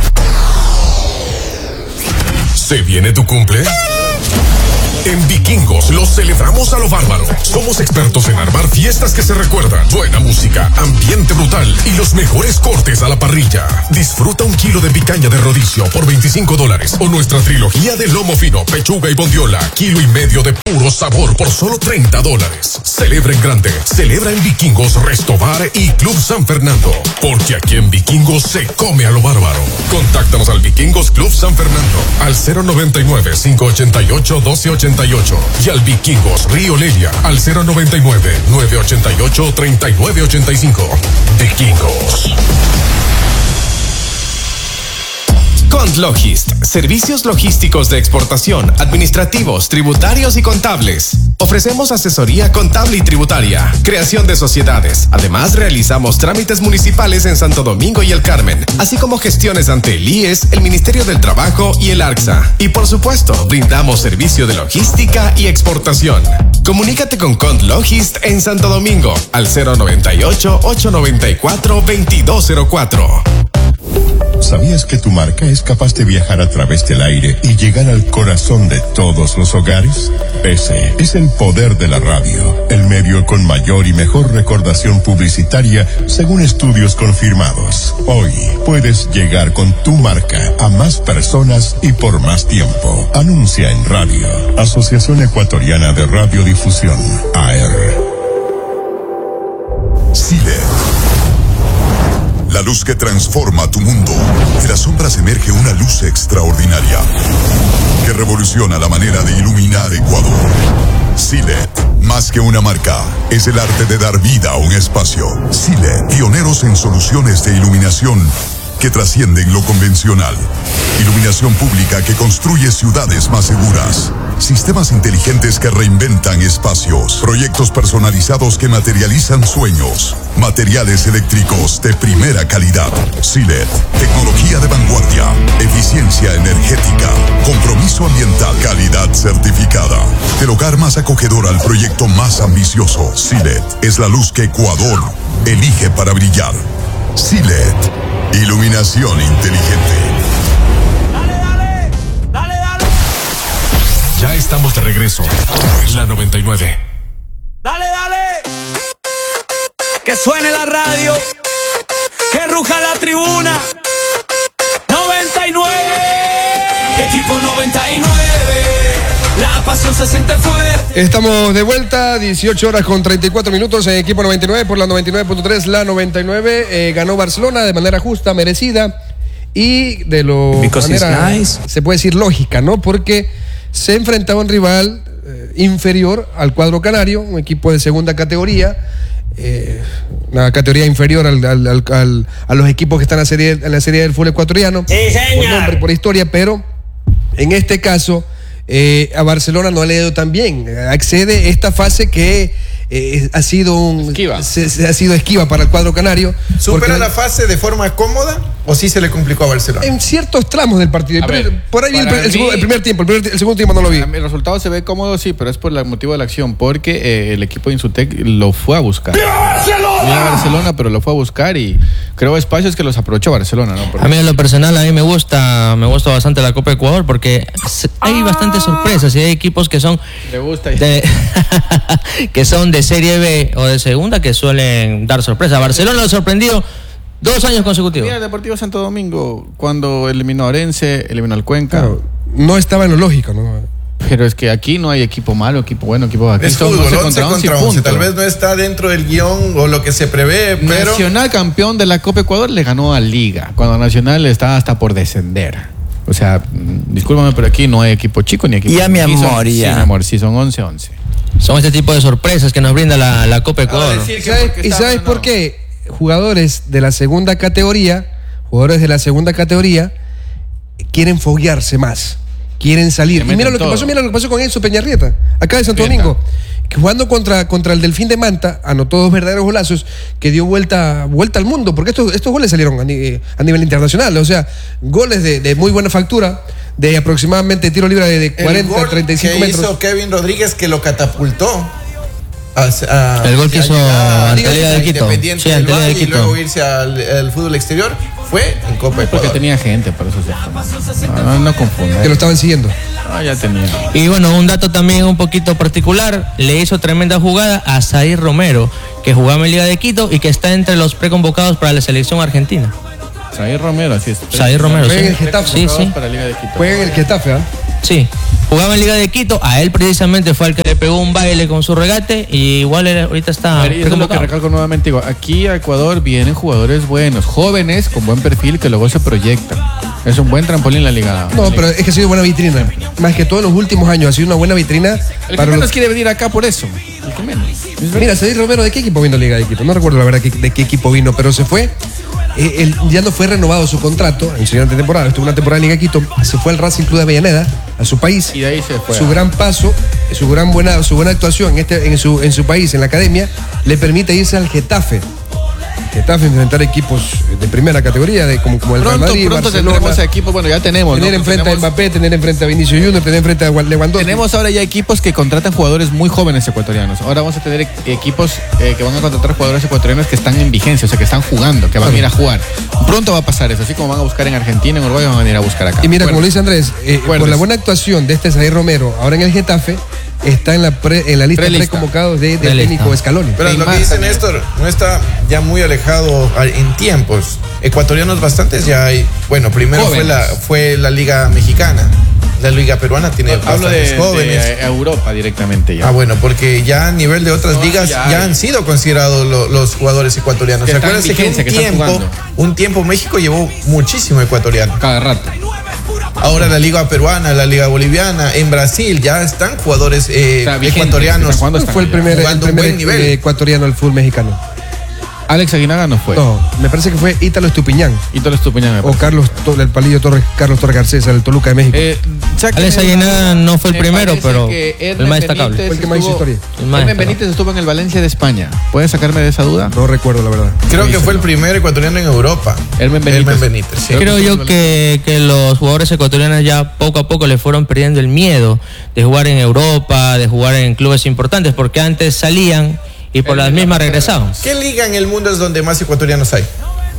¿Se viene tu cumple? En Vikingos lo celebramos a lo bárbaro. Somos expertos en armar fiestas que se recuerdan. Buena música, ambiente brutal y los mejores cortes a la parrilla. Disfruta 1 kilo de picaña de rodicio por $25 o nuestra trilogía de lomo fino, pechuga y bondiola, 1,5 kilos de puro sabor por solo $30. Celebra en grande. Celebra en Vikingos, Resto Bar y Club San Fernando. Porque aquí en Vikingos se come a lo bárbaro. Contáctanos al Vikingos Club San Fernando al 099-588-1288 099-988 y al Vikingos Río Lelia al 099-988-3985. Vikingos. Contlogist, servicios logísticos de exportación, administrativos, tributarios y contables. Ofrecemos asesoría contable y tributaria, creación de sociedades. Además, realizamos trámites municipales en Santo Domingo y El Carmen, así como gestiones ante el IES, el Ministerio del Trabajo y el ARCSA. Y por supuesto, brindamos servicio de logística y exportación. Comunícate con Contlogist en Santo Domingo al 098-894-2204. ¿Sabías que tu marca es capaz de viajar a través del aire y llegar al corazón de todos los hogares? Ese es el poder de la radio, el medio con mayor y mejor recordación publicitaria según estudios confirmados. Hoy puedes llegar con tu marca a más personas y por más tiempo. Anuncia en radio. Asociación Ecuatoriana de Radiodifusión, AER. Silet. La luz que transforma tu mundo. De las sombras emerge una luz extraordinaria que revoluciona la manera de iluminar Ecuador. Silet, más que una marca, es el arte de dar vida a un espacio. Silet, pioneros en soluciones de iluminación que trascienden lo convencional. Iluminación pública que construye ciudades más seguras. Sistemas inteligentes que reinventan espacios. Proyectos personalizados que materializan sueños. Materiales eléctricos de primera calidad. Silet, tecnología de vanguardia. Eficiencia energética. Compromiso ambiental. Calidad certificada. Del hogar más acogedor al proyecto más ambicioso. Silet es la luz que Ecuador elige para brillar. Silet, iluminación inteligente. Ya estamos de regreso en la 99. Dale. Que suene la radio. Que ruja la tribuna. 99. Equipo 99. La pasión se siente fuerte. Estamos de vuelta, 18 horas con 34 minutos en Equipo 99 por la 99.3, la 99. Ganó Barcelona de manera justa, merecida y de manera, se puede decir, lógica, ¿no? Porque se enfrentaba a un rival inferior al cuadro canario, un equipo de segunda categoría, una categoría inferior a los equipos que están en la serie del fútbol ecuatoriano, por nombre, por historia, pero en este caso a Barcelona no le ha ido tan bien. Accede esta fase que ha sido esquiva para el cuadro canario. ¿Supera la fase de forma cómoda o sí se le complicó a Barcelona? En ciertos tramos del partido. Por ahí el primer tiempo, el segundo tiempo no lo vi. El resultado se ve cómodo, sí, pero es por el motivo de la acción, porque el equipo de Insutec lo fue a buscar. Mira Barcelona, pero lo fue a buscar y creo espacios que los aprovechó Barcelona, ¿no? A mí en lo personal, a mí me gusta bastante la Copa Ecuador porque hay bastantes sorpresas y hay equipos que son que son de Serie B o de segunda que suelen dar sorpresa. Barcelona lo ha sorprendido 2 años consecutivos. Mira, Deportivo Santo Domingo, cuando eliminó a Orense, eliminó al Cuenca. Claro, no estaba en lo lógico, ¿no? Pero es que aquí no hay equipo malo, equipo bueno, equipo aquí. Es fútbol, 11 contra 11. Tal vez no está dentro del guión o lo que se prevé, pero... Nacional, campeón de la Copa Ecuador, le ganó a Liga, cuando Nacional está hasta por descender. O sea, discúlpame, pero aquí no hay equipo chico ni equipo... Ya, mi amor, ya. Sí, mi amor, sí, son 11-11. Son este tipo de sorpresas que nos brinda la Copa Ecuador. ¿Y sabes por qué? Jugadores de la segunda categoría quieren foguearse más, quieren salir. Y mira lo que pasó con Enzo Peñarrieta, acá de Santo Domingo, que jugando contra el Delfín de Manta, anotó 2 verdaderos golazos que dio vuelta al mundo, porque estos goles salieron a nivel internacional, o sea, goles de muy buena factura, de aproximadamente tiro libre de 40 a 35 metros. Hizo Kevin Rodríguez, que lo catapultó. El gol que hizo ante Liga de Quito. Sí, ante Liga de Quito. Y luego irse al fútbol exterior fue en Copa Ecuador. Porque tenía gente, por eso no confunda. Que lo estaban siguiendo. Ya tenía. Y bueno, un dato también un poquito particular, le hizo tremenda jugada a Zair Romero, que jugaba en Liga de Quito y que está entre los preconvocados para la selección argentina. Zair Romero, así es. Zair Romero, sí. Juega en el Getafe. Sí. Juega en el Getafe, ¿ah? Sí, jugaba en Liga de Quito, a él precisamente fue el que le pegó un baile con su regate y igual ahorita está... A ver, y eso es lo que recalco nuevamente, digo, aquí a Ecuador vienen jugadores buenos, jóvenes, con buen perfil, que luego se proyectan. Es un buen trampolín la Liga. No, pero es que ha sido buena vitrina. Más que todos los últimos años ha sido una buena vitrina. El que menos quiere venir acá por eso. El que menos. Mira, Cedric Romero, ¿de qué equipo vino Liga de Quito? No recuerdo la verdad de qué equipo vino, pero se fue. Ya no fue renovado su contrato en su siguiente temporada. Estuvo una temporada en Liga de Quito. Se fue al Racing Club de Avellaneda, a su país. Y de ahí se fue. Su gran paso, su buena actuación en su país, en la academia, le permite irse al Getafe. Getafe enfrentar equipos de primera categoría, como el Real Madrid, pronto Barcelona. tendremos equipos, bueno, ya tenemos. Tener enfrente a Mbappé, tener enfrente a Vinicius Junior, tener enfrente a Lewandowski. Tenemos ahora ya equipos que contratan jugadores muy jóvenes ecuatorianos. Ahora vamos a tener equipos que van a contratar jugadores ecuatorianos que están en vigencia, o sea, que están jugando, que van a ir a jugar. Pronto va a pasar eso, así como van a buscar en Argentina, en Uruguay, van a venir a buscar acá. Y mira, como lo dice Andrés, por la buena actuación de este Cedric Romero, ahora en el Getafe, está en la lista preconvocados del técnico Scaloni. Pero lo que dice Néstor no está ya muy alejado en tiempos. Ecuatorianos bastantes ya hay. Bueno, primero fue la Liga Mexicana. La Liga Peruana tiene bastantes jóvenes. De Europa directamente ya. Ah, bueno, porque ya a nivel de otras ligas ya han sido considerados los jugadores ecuatorianos. Acuérdense que un tiempo México llevó muchísimo ecuatoriano. Cada rato. Ahora la Liga Peruana, la Liga Boliviana, en Brasil ya están jugadores ecuatorianos. Fue el primer ecuatoriano al fútbol mexicano. Alex Aguinaga no fue. No, me parece que fue Ítalo Estupiñán. O Carlos, el palillo Carlos Torres Garcés, el Toluca de México. Alex Aguinaga no fue el primero, pero el más destacable. Fue el que más hizo historia. Hermen Benítez estuvo en el Valencia de España. ¿Puedes sacarme de esa duda? No recuerdo, la verdad. Creo que fue el primer ecuatoriano en Europa. Hermen Benítez. Sí. Creo yo que los jugadores ecuatorianos ya poco a poco le fueron perdiendo el miedo de jugar en Europa, de jugar en clubes importantes, porque antes salían y por las mismas regresaban. ¿Qué liga en el mundo es donde más ecuatorianos hay?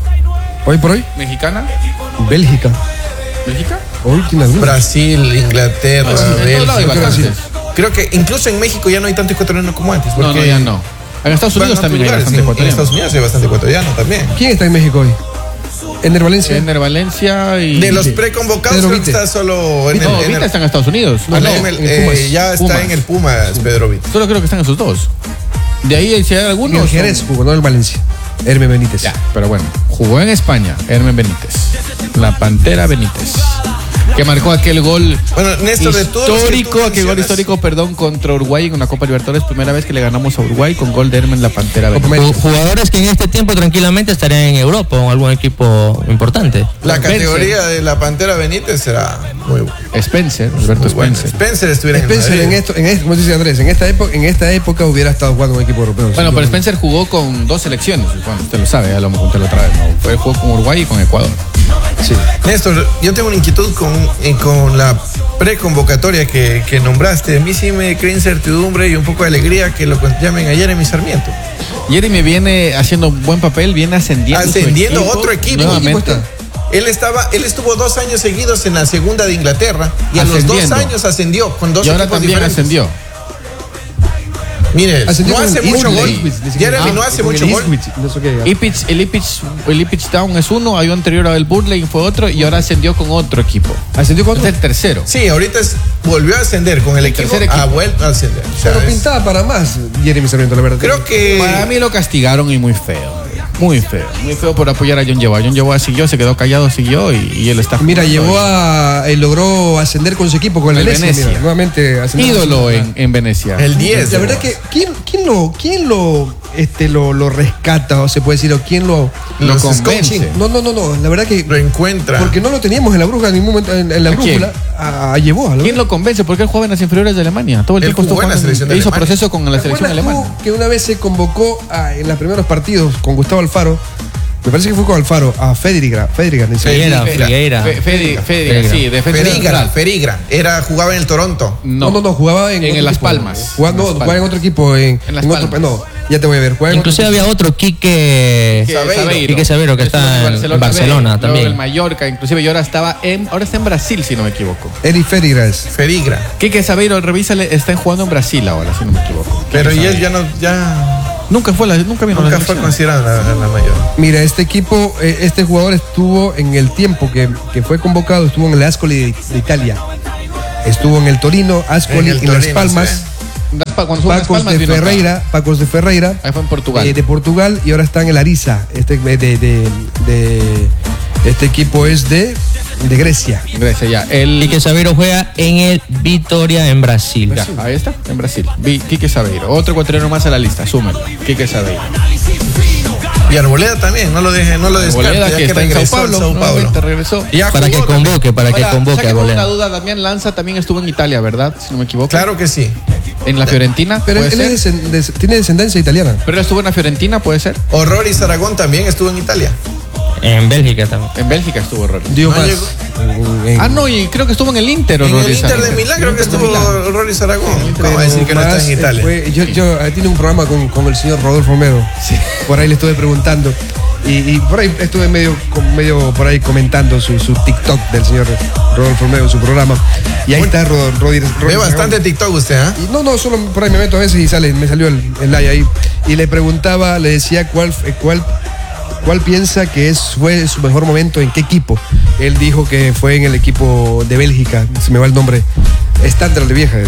Hoy por hoy. ¿Mexicana? Bélgica. ¿Bélgica? Brasil, Inglaterra, Bélgica. Creo que incluso en México ya no hay tanto ecuatoriano como antes. No, ya no. En Estados Unidos también hay bastante ecuatoriano. En Estados Unidos hay bastante ecuatoriano también. ¿Quién está en México hoy? Ener Valencia y... De los preconvocados creo que está solo... Vita está en Estados Unidos. Ya está en el Pumas, Pedro Vita. Solo creo que están esos dos. De ahí, si hay algunos... En el Jerez jugó, no en el Valencia. Hermen Benítez. Ya, pero bueno, jugó en España, Hermen Benítez. La Pantera Benítez. Que marcó aquel gol histórico, contra Uruguay en una Copa Libertadores, primera vez que le ganamos a Uruguay con gol de Hermen La Pantera Benítez. Jugadores que en este tiempo tranquilamente estarían en Europa o en algún equipo importante. La categoría de La Pantera Benítez será muy buena. Alberto Spencer. Spencer estuviera como dice Andrés, en esta época hubiera estado jugando un equipo europeo. Bueno, pero Spencer jugó con dos selecciones, bueno, usted lo sabe, ya lo hemos contado otra vez, ¿no? Jugó con Uruguay y con Ecuador. Sí. Néstor, yo tengo una inquietud con la preconvocatoria que nombraste. A mí sí me crea incertidumbre y un poco de alegría que lo llamen a Jeremy Sarmiento. Jeremy viene haciendo buen papel, viene ascendiendo otro equipo. Él estuvo 2 años seguidos en la segunda de Inglaterra y a los 2 años ascendió con 2 y ahora equipos también diferentes. ascendió. Mire, no hace mucho gol. Jeremy no hace mucho gol. El Ipswich Town es uno, hay un anterior al Burley fue otro y ahora ascendió con otro equipo. ¿Ascendió con otro? Es el tercero. Sí, ahorita volvió a ascender con el equipo. Ha vuelto a ascender. Pero pintaba para más Jeremy Sarmiento, la verdad. Creo que... Para mí lo castigaron y muy feo. Muy feo por apoyar a John Yeboah. John Yeboah siguió, se quedó callado, siguió y él está... Mira, logró ascender con su equipo, con el Venecia. Mira, nuevamente ídolo en Venecia. El 10. La verdad que, ¿quién lo rescata, o se puede decir, o quién lo convence? No, la verdad que... Lo encuentra. Porque no lo teníamos en la brújula en ningún momento, en la brújula, a Yeboah. ¿Quién lo convence? Porque él juega en las inferiores de Alemania. Todo el tiempo estuvo en la selección de Alemania. Hizo proceso con la selección alemana. Que una vez se convocó en los primeros partidos con Gustavo Alfaro, me parece que fue con Alfaro, a Ferigra, Ferigra, Ferigra. Jugaba en el Toronto. No, jugaba en Las Palmas. Jugaba en otro equipo, en otro, no, ya te voy a ver. Inclusive había otro Quique Saveiro que está en Barcelona también. En Mallorca, inclusive, y ahora está en Brasil, si no me equivoco. Eri Ferigra. Quique Saveiro, revísale, está jugando en Brasil ahora, si no me equivoco. Pero y él nunca fue considerado la mayor. Mira, este equipo, este jugador estuvo en el tiempo que fue convocado, estuvo en el Ascoli de Italia. estuvo en el Torino, Ascoli en Las Palmas. Pacos de Ferreira. Ahí fue en Portugal. De Portugal, y ahora está en el Ariza. Este equipo es de Grecia. Grecia, ya. Quique Saveiro juega en el Vitória en Brasil. Ya, ahí está, en Brasil. Quique Saveiro. Otro ecuatoriano más a la lista, súmelo. Quique Saveiro. Y Arboleda también, no lo descarte. Arboleda, que está en Sao Paulo. Regresó. Para que convoque, Arboleda. Una duda, Damián Lanza también estuvo en Italia, ¿verdad? Si no me equivoco. Claro que sí. En la Fiorentina. Pero él tiene descendencia italiana. Pero él estuvo en la Fiorentina, ¿puede ser? Rory Aragón también estuvo en Italia. En Bélgica también. En Bélgica estuvo Rory. Dio más. Y creo que estuvo en el Inter. En el Inter de Milán creo que estuvo Rory Aragón. ¿Cómo decir que no está en Italia? Tiene un programa con el señor Rodolfo Olmedo. Sí. Por ahí le estuve preguntando. Y por ahí estuve medio por ahí comentando su TikTok del señor Rodolfo Olmedo, su programa. Y ahí está Rodri. Ve bastante TikTok usted, ¿ah? No, solo por ahí me meto a veces y me salió el like ahí. Y le preguntaba, le decía cuál piensa que fue su mejor momento, en qué equipo. Él dijo que fue en el equipo de Bélgica, se me va el nombre. Estándar de Lieja.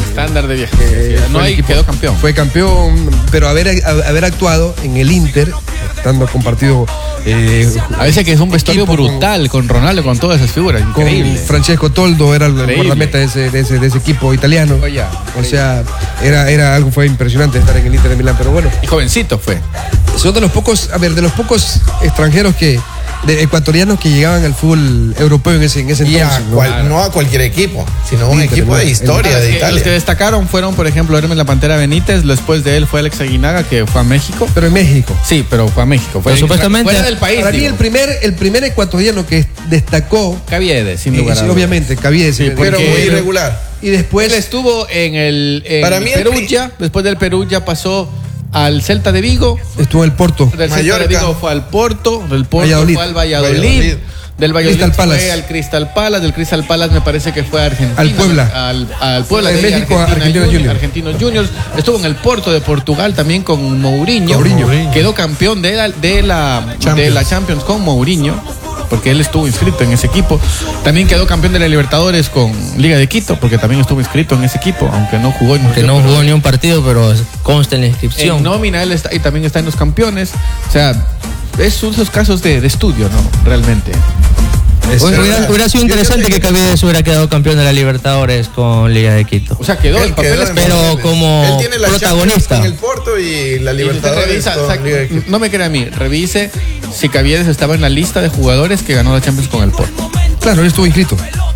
Quedó campeón. Fue campeón, pero haber actuado en el Inter, estando compartido. A veces que es un vestuario brutal con Ronaldo, con todas esas figuras, increíble. Con Francesco Toldo era el guardameta de ese equipo italiano. O sea, fue impresionante estar en el Inter de Milán, pero bueno. Y jovencito fue. Son de los pocos extranjeros ecuatorianos que llegaban al fútbol europeo en ese entonces. No a cualquier equipo, sino un equipo de historia de Italia. Los que destacaron fueron, por ejemplo, Hermes La Pantera Benítez. Después de él fue Alex Aguinaga, que fue a México. Pero en México. Sí, pero fue a México. Fue supuestamente fuera del país. Para mí el primer ecuatoriano que destacó. Caviedes, sin lugar a dudas. Obviamente, Caviedes. Sí, pero muy irregular. Y después él estuvo en Perugia. Después del Perugia pasó al Celta de Vigo. Estuvo en el Porto. Del Celta de Vigo fue al Porto. Del Porto Valladolid. fue al Valladolid. Del Valladolid fue al Crystal Palace. Del Crystal Palace me parece que fue a Argentina. Al Puebla. Al Puebla de México, Argentinos Juniors. Estuvo en el Porto de Portugal también con Mourinho. Quedó campeón de la Champions con Mourinho, porque él estuvo inscrito en ese equipo. También quedó campeón de la Libertadores con Liga de Quito, porque también estuvo inscrito en ese equipo, aunque no jugó. No jugó ni un partido, pero consta en la inscripción. En nómina él está, y también está en los campeones. O sea, es uno de esos casos de estudio, ¿no? Realmente. Hubiera sido interesante que Caviedes hubiera quedado campeón de la Libertadores con Liga de Quito. O sea, quedó en papeles, pero como él tiene la protagonista en el Porto y la Libertadores con Liga de Quito. No me crea a mí, revise si Caviedes estaba en la lista de jugadores que ganó la Champions con el Porto. Claro, él estuvo inscrito.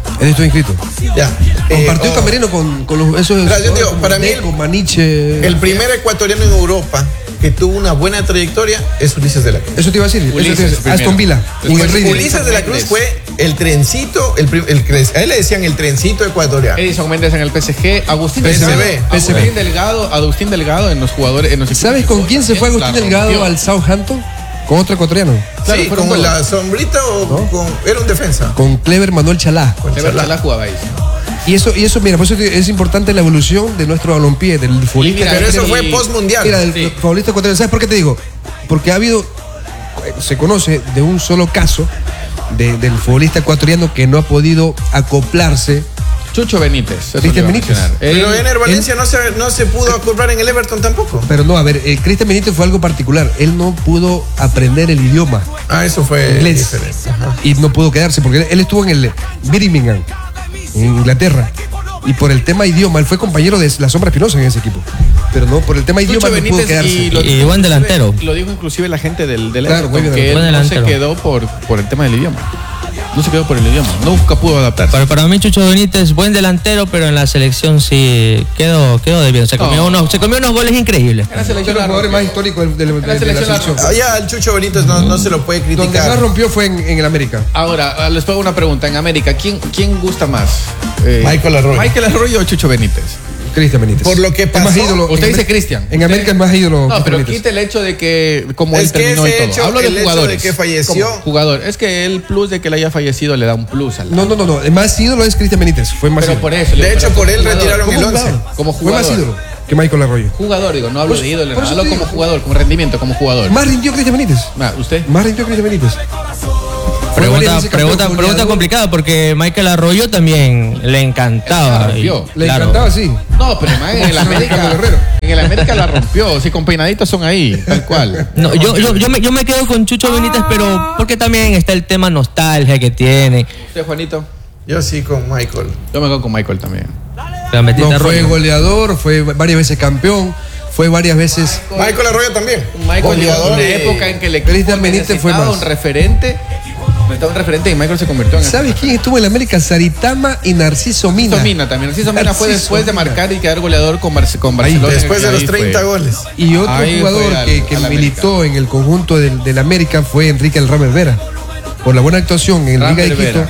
Ya. Compartió camerino con esos. Para mí, con Maniche. El primer ecuatoriano en Europa que tuvo una buena trayectoria es Ulises de la Cruz. Eso te iba a decir. Aston Villa. Ulises de la Cruz fue el trencito, a él le decían el trencito ecuatoriano. Edison Méndez en el PSG, Agustín Delgado en los jugadores. ¿Sabes con quién se fue Agustín Delgado al Southampton? Con otro ecuatoriano. Claro, sí, con la sombrita era un defensa. Con Clever Manuel Chalá. Clever Chalá jugaba ahí. Y eso, mira, por eso es importante la evolución de nuestro balompié, del futbolista. Pero eso fue post-mundial. Mira, del futbolista ecuatoriano. ¿Sabes por qué te digo? Porque se conoce de un solo caso del futbolista ecuatoriano que no ha podido acoplarse. Chucho Benítez. Cristian Benítez. Pero Ener Valencia no se pudo acoplar en el Everton tampoco. Pero no, a ver, Cristian Benítez fue algo particular. Él no pudo aprender el idioma. Eso fue inglés. Y no pudo quedarse porque él estuvo en el Birmingham, en Inglaterra. Y por el tema idioma, él fue compañero de la Sombra Espinosa en ese equipo. Pero no, por el tema idioma no pudo quedarse. Y buen delantero. Lo dijo inclusive la gente del claro, Everton, que él no se quedó por el tema del idioma. No se quedó por el idioma, nunca pudo adaptarse. Para mí Chucho Benítez, buen delantero, pero en la selección sí quedó de bien. Se comió unos goles increíbles. Era el jugador más histórico de la selección. Allá el Chucho Benítez no se lo puede criticar. Donde más rompió fue en el América. Ahora, les pongo una pregunta. En América, ¿quién gusta más? Michael Arroyo. ¿Michael Arroyo o Chucho Benítez? Cristian Benítez. Por lo que pasó. Usted dice Cristian. En América es más ídolo. No, pero quita el hecho de que como él terminó y todo. Hablo de jugadores. De que falleció. Como jugador. Es que el plus de que él haya fallecido le da un plus al. No. El más ídolo es Cristian Benítez. Fue más ídolo. Por eso. De hecho, por él retiraron el 11. Como jugador. Fue más ídolo que Michael Arroyo. Jugador, digo, no hablo de ídolo. Hablo como jugador, como rendimiento, como jugador. Más rindió Cristian Benítez. ¿Usted? Más rindió Cristian Benítez. Pregunta complicada porque Michael Arroyo también le encantaba. Le encantaba, sí. No, pero man, en el América la rompió. Sí, con peinaditos son ahí, tal cual. No, yo me quedo con Chucho Benítez, pero porque también está el tema nostalgia que tiene. ¿Usted, Juanito? Yo sí con Michael. Yo me quedo con Michael también. No, fue goleador, fue varias veces campeón, fue varias veces. Michael Arroyo también. Michael llegó una época en que el equipo Cristian Benítez fue más. un referente. Necesitaba un referente y Michael se convirtió en. ¿Sabes quién estuvo en la América? Saritama y Narciso Mina. Narciso Mina fue después de marcar y quedar goleador con Barcelona. Después de los 30 goles. Y otro jugador que militó en el conjunto del América fue Enrique El Rammer Vera. Por la buena actuación en la Liga de Quito.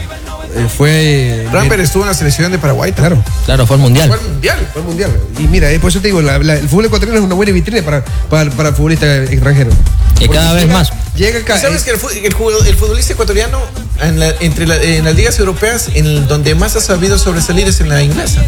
Ramper estuvo en la selección de Paraguay. Claro, fue al mundial. Fue al mundial. Y mira, por eso te digo, el fútbol ecuatoriano es una buena vitrina para futbolistas extranjeros. Y cada vez más. Llega acá. ¿Sabes que el futbolista ecuatoriano en las ligas europeas, donde más ha sabido sobresalir es en la inglesa?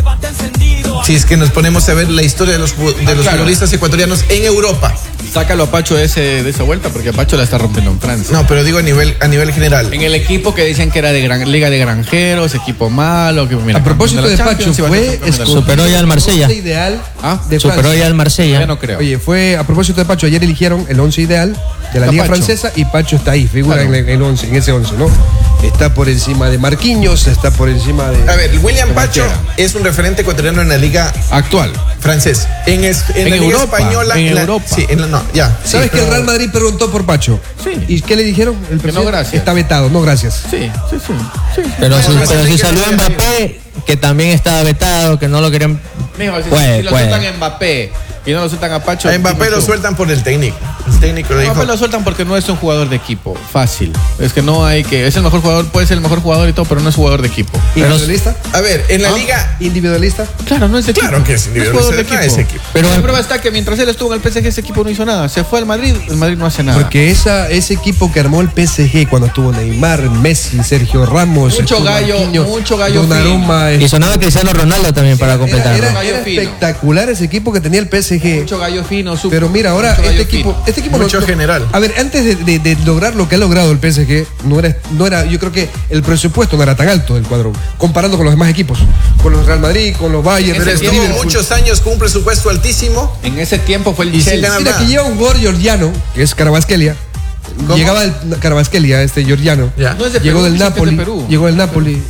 Si es que nos ponemos a ver la historia de los futbolistas ecuatorianos en Europa. Sácalo a Pacho de esa vuelta porque a Pacho la está rompiendo en Francia. No, pero digo a nivel general. En el equipo que dicen que era de liga de granjeros, equipo malo. Que, mira, a propósito de Pacho, superó ya al Marsella. Ideal superó ya al Marsella. Yo no creo. Oye, a propósito de Pacho, ayer eligieron el 11 ideal de la Liga Francesa y Pacho está ahí, figura en ese 11, ¿no? Está por encima de Marquinhos, está por encima de... A ver, William Pacho es un referente ecuatoriano en la liga actual francés. En la liga Europa, española. En Europa. Sí, ya. ¿Sabes que el Real Madrid preguntó por Pacho? Sí. ¿Y qué le dijeron? El que no, gracias. Está vetado, no gracias. Sí. Pero si salió Mbappé, que también estaba vetado, que no lo querían... Mijo, si lo sueltan a Mbappé y no lo sueltan a Pacho... A Mbappé lo sueltan por el técnico. El técnico lo dijo. Mbappé lo sueltan porque no es un jugador de equipo. Fácil. Es que no hay que... Es el mejor jugador, puede ser el mejor jugador y todo, pero no es jugador de equipo. ¿Individualista? A ver, en la liga... ¿Individualista? Claro, no es de equipo. Claro que es individualista. No es equipo. Pero la prueba está que mientras él estuvo en el PSG, ese equipo no hizo nada. Se fue al Madrid, el Madrid no hace nada. Porque ese equipo que armó el PSG cuando estuvo Neymar, Messi, Sergio Ramos... Mucho gallo Donnarumma, y sonaba Cristiano Ronaldo también para completar. Era espectacular ese equipo que tenía el PSG. Mucho gallo fino. Pero mira, ahora este equipo mucho general. A ver, antes de lograr lo que ha logrado el PSG, no era, yo creo que el presupuesto no era tan alto del cuadro, comparando con los demás equipos, con los Real Madrid, con los Bayern. Pero estuvo muchos años con un presupuesto altísimo. En ese tiempo fue el Chelsea. Mira, que lleva un jugador georgiano, que es Kvaratskhelia. Llegaba el Kvaratskhelia, georgiano. No es de llegó Perú, del Napoli. Llegó del Napoli.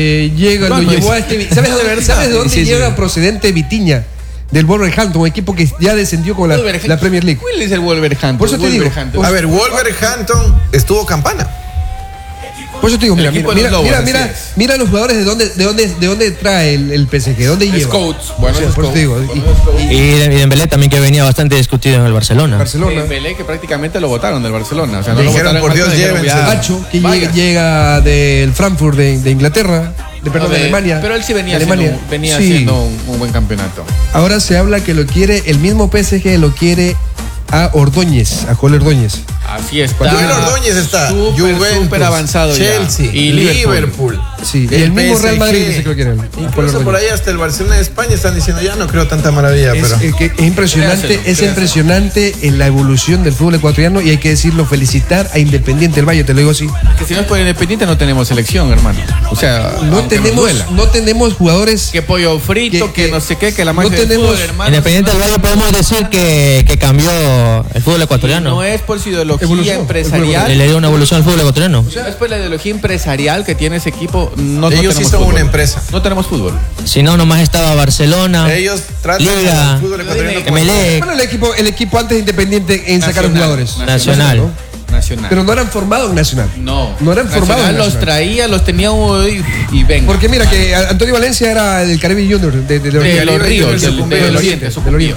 Lo llevó a ¿Sabes de dónde llega procedente Vitinha? Del Wolverhampton, un equipo que ya descendió con la Premier League. ¿Cuál es el Wolverhampton? Por eso te digo. A ver, Wolverhampton estuvo Campana. Por eso te digo, mira los jugadores de dónde trae el PSG, de dónde lleva. Scouts, bueno, por eso te digo. Y Dembélé también, que venía bastante discutido en el Barcelona. Dembélé, que prácticamente lo votaron del Barcelona. O sea, no lo votaron, por Dios, llévense. Pacho, que llega del Frankfurt de Inglaterra. De Alemania. Pero él sí venía haciendo un buen campeonato. Ahora se habla que lo quiere, el mismo PSG lo quiere a Ordóñez, a Joel Ordóñez. Así está. Joel Ordóñez está. Súper avanzado. Chelsea y Liverpool. Sí, y el mismo Real Madrid dice que lo quiere. Incluso por ahí hasta el Barcelona de España están diciendo, ya no creo tanta maravilla. Es impresionante en la evolución del fútbol ecuatoriano, y hay que decirlo, felicitar a Independiente del Valle, te lo digo así. Que si no es por Independiente no tenemos selección, hermano. O sea, no tenemos jugadores. Que pollo frito, que no sé qué, que la magia del fútbol, hermano. Independiente del Valle podemos decir que cambió el fútbol ecuatoriano. No es por su ideología empresarial. Le dio una evolución al fútbol ecuatoriano. O sea, es por la ideología empresarial que tiene ese equipo. Ellos sí son una empresa. No tenemos fútbol. Si no, nomás estaba Barcelona. Ellos tratan Liga, el fútbol ecuatoriano. MLE. Bueno, el equipo antes de Independiente en sacar jugadores. Nacional. Pero no eran formados en Nacional. No eran formados en Nacional. Los traía, los tenía y venga. Porque mira que Antonio Valencia era del Caribe Junior, de los Ríos, del Oriente.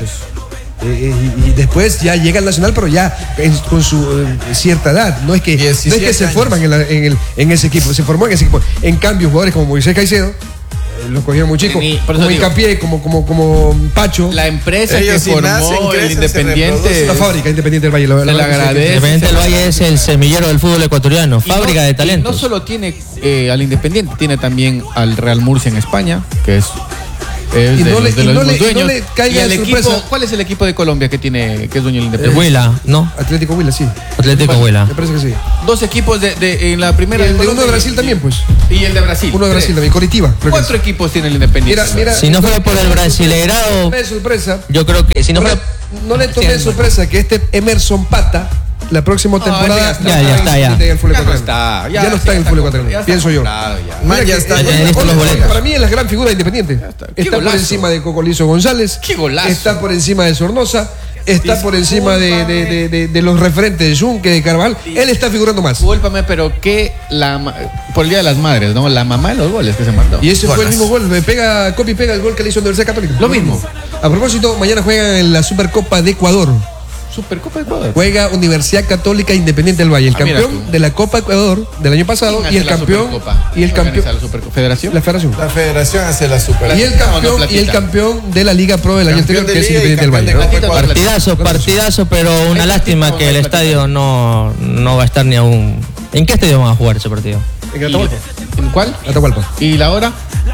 Y después ya llega al Nacional, pero ya con su cierta edad. No es que se forman en ese equipo, se formó en ese equipo. En cambio, jugadores como Moisés Caicedo los cogieron muy chicos, como Hincapié, como Pacho. La empresa que formó el Independiente, la fábrica Independiente del Valle, se le agradece. Independiente del Valle es el semillero del fútbol ecuatoriano, fábrica de talentos. No solo tiene al Independiente, tiene también al Real Murcia en España, que es Es Y de no los- le- de y los no le- mismos y no dueños. le caiga ¿Y el de equipo, sorpresa. cuál es el equipo de Colombia que es dueño del Independiente? Huila, ¿no? Atlético Huila, sí. Atlético Huila. Me parece que sí. Dos equipos en la primera. Y el de Colombia uno de Brasil también, pues. Y el de Brasil. Uno de Brasil Tres. también, Coritiba. creo que 4 es. equipos tiene el Independiente. Mira, Si no fuera por el brasileirado, de sorpresa. yo creo que si no No fuera... no le tomé de Sí, sorpresa que este Emerson Pata, la próxima temporada, ese ya está, ya. en el fútbol Ya no ecuatoriano. está. Ya no está en el fútbol ecuatoriano, ya está pienso yo. comprado ya. Man, Mira ya que, está. Ya listo los boletos. Para mí es la gran figura de Independiente. está. Qué Está por golazo. encima de Cocolizo González. Qué golazo. Está por encima de Sornosa. Está por encima de los referentes de Junque, de Carvajal. Él está figurando más. Discúlpame, pero que por el Día de las Madres, ¿no? La mamá de los goles que se mandó. Y ese fue el Golazo. mismo gol. Me pega, copia y pega el gol que le hizo Universidad Católica. Lo mismo. A propósito, mañana juegan en la Supercopa de Ecuador. Supercopa de Ecuador. Juega Universidad Católica Independiente del Valle, el Ah, mira campeón tú. de la Copa Ecuador del año pasado ¿Quién y hace el la campeón Supercopa? y el ¿Quién campeón organiza la Superfederación? la Federación La federación hace la super. y el No, campeón no, y el platita. campeón de la Liga Pro del año Campeón anterior de que es Liga y Independiente del Valle. campeón de Platita, Copa platita. Partidazo, pero una lástima que el estadio no va a estar ni aún... ¿En qué estadio van a jugar ese partido? En Atahualpa. ¿En cuál? Atahualpa. ¿Y la hora?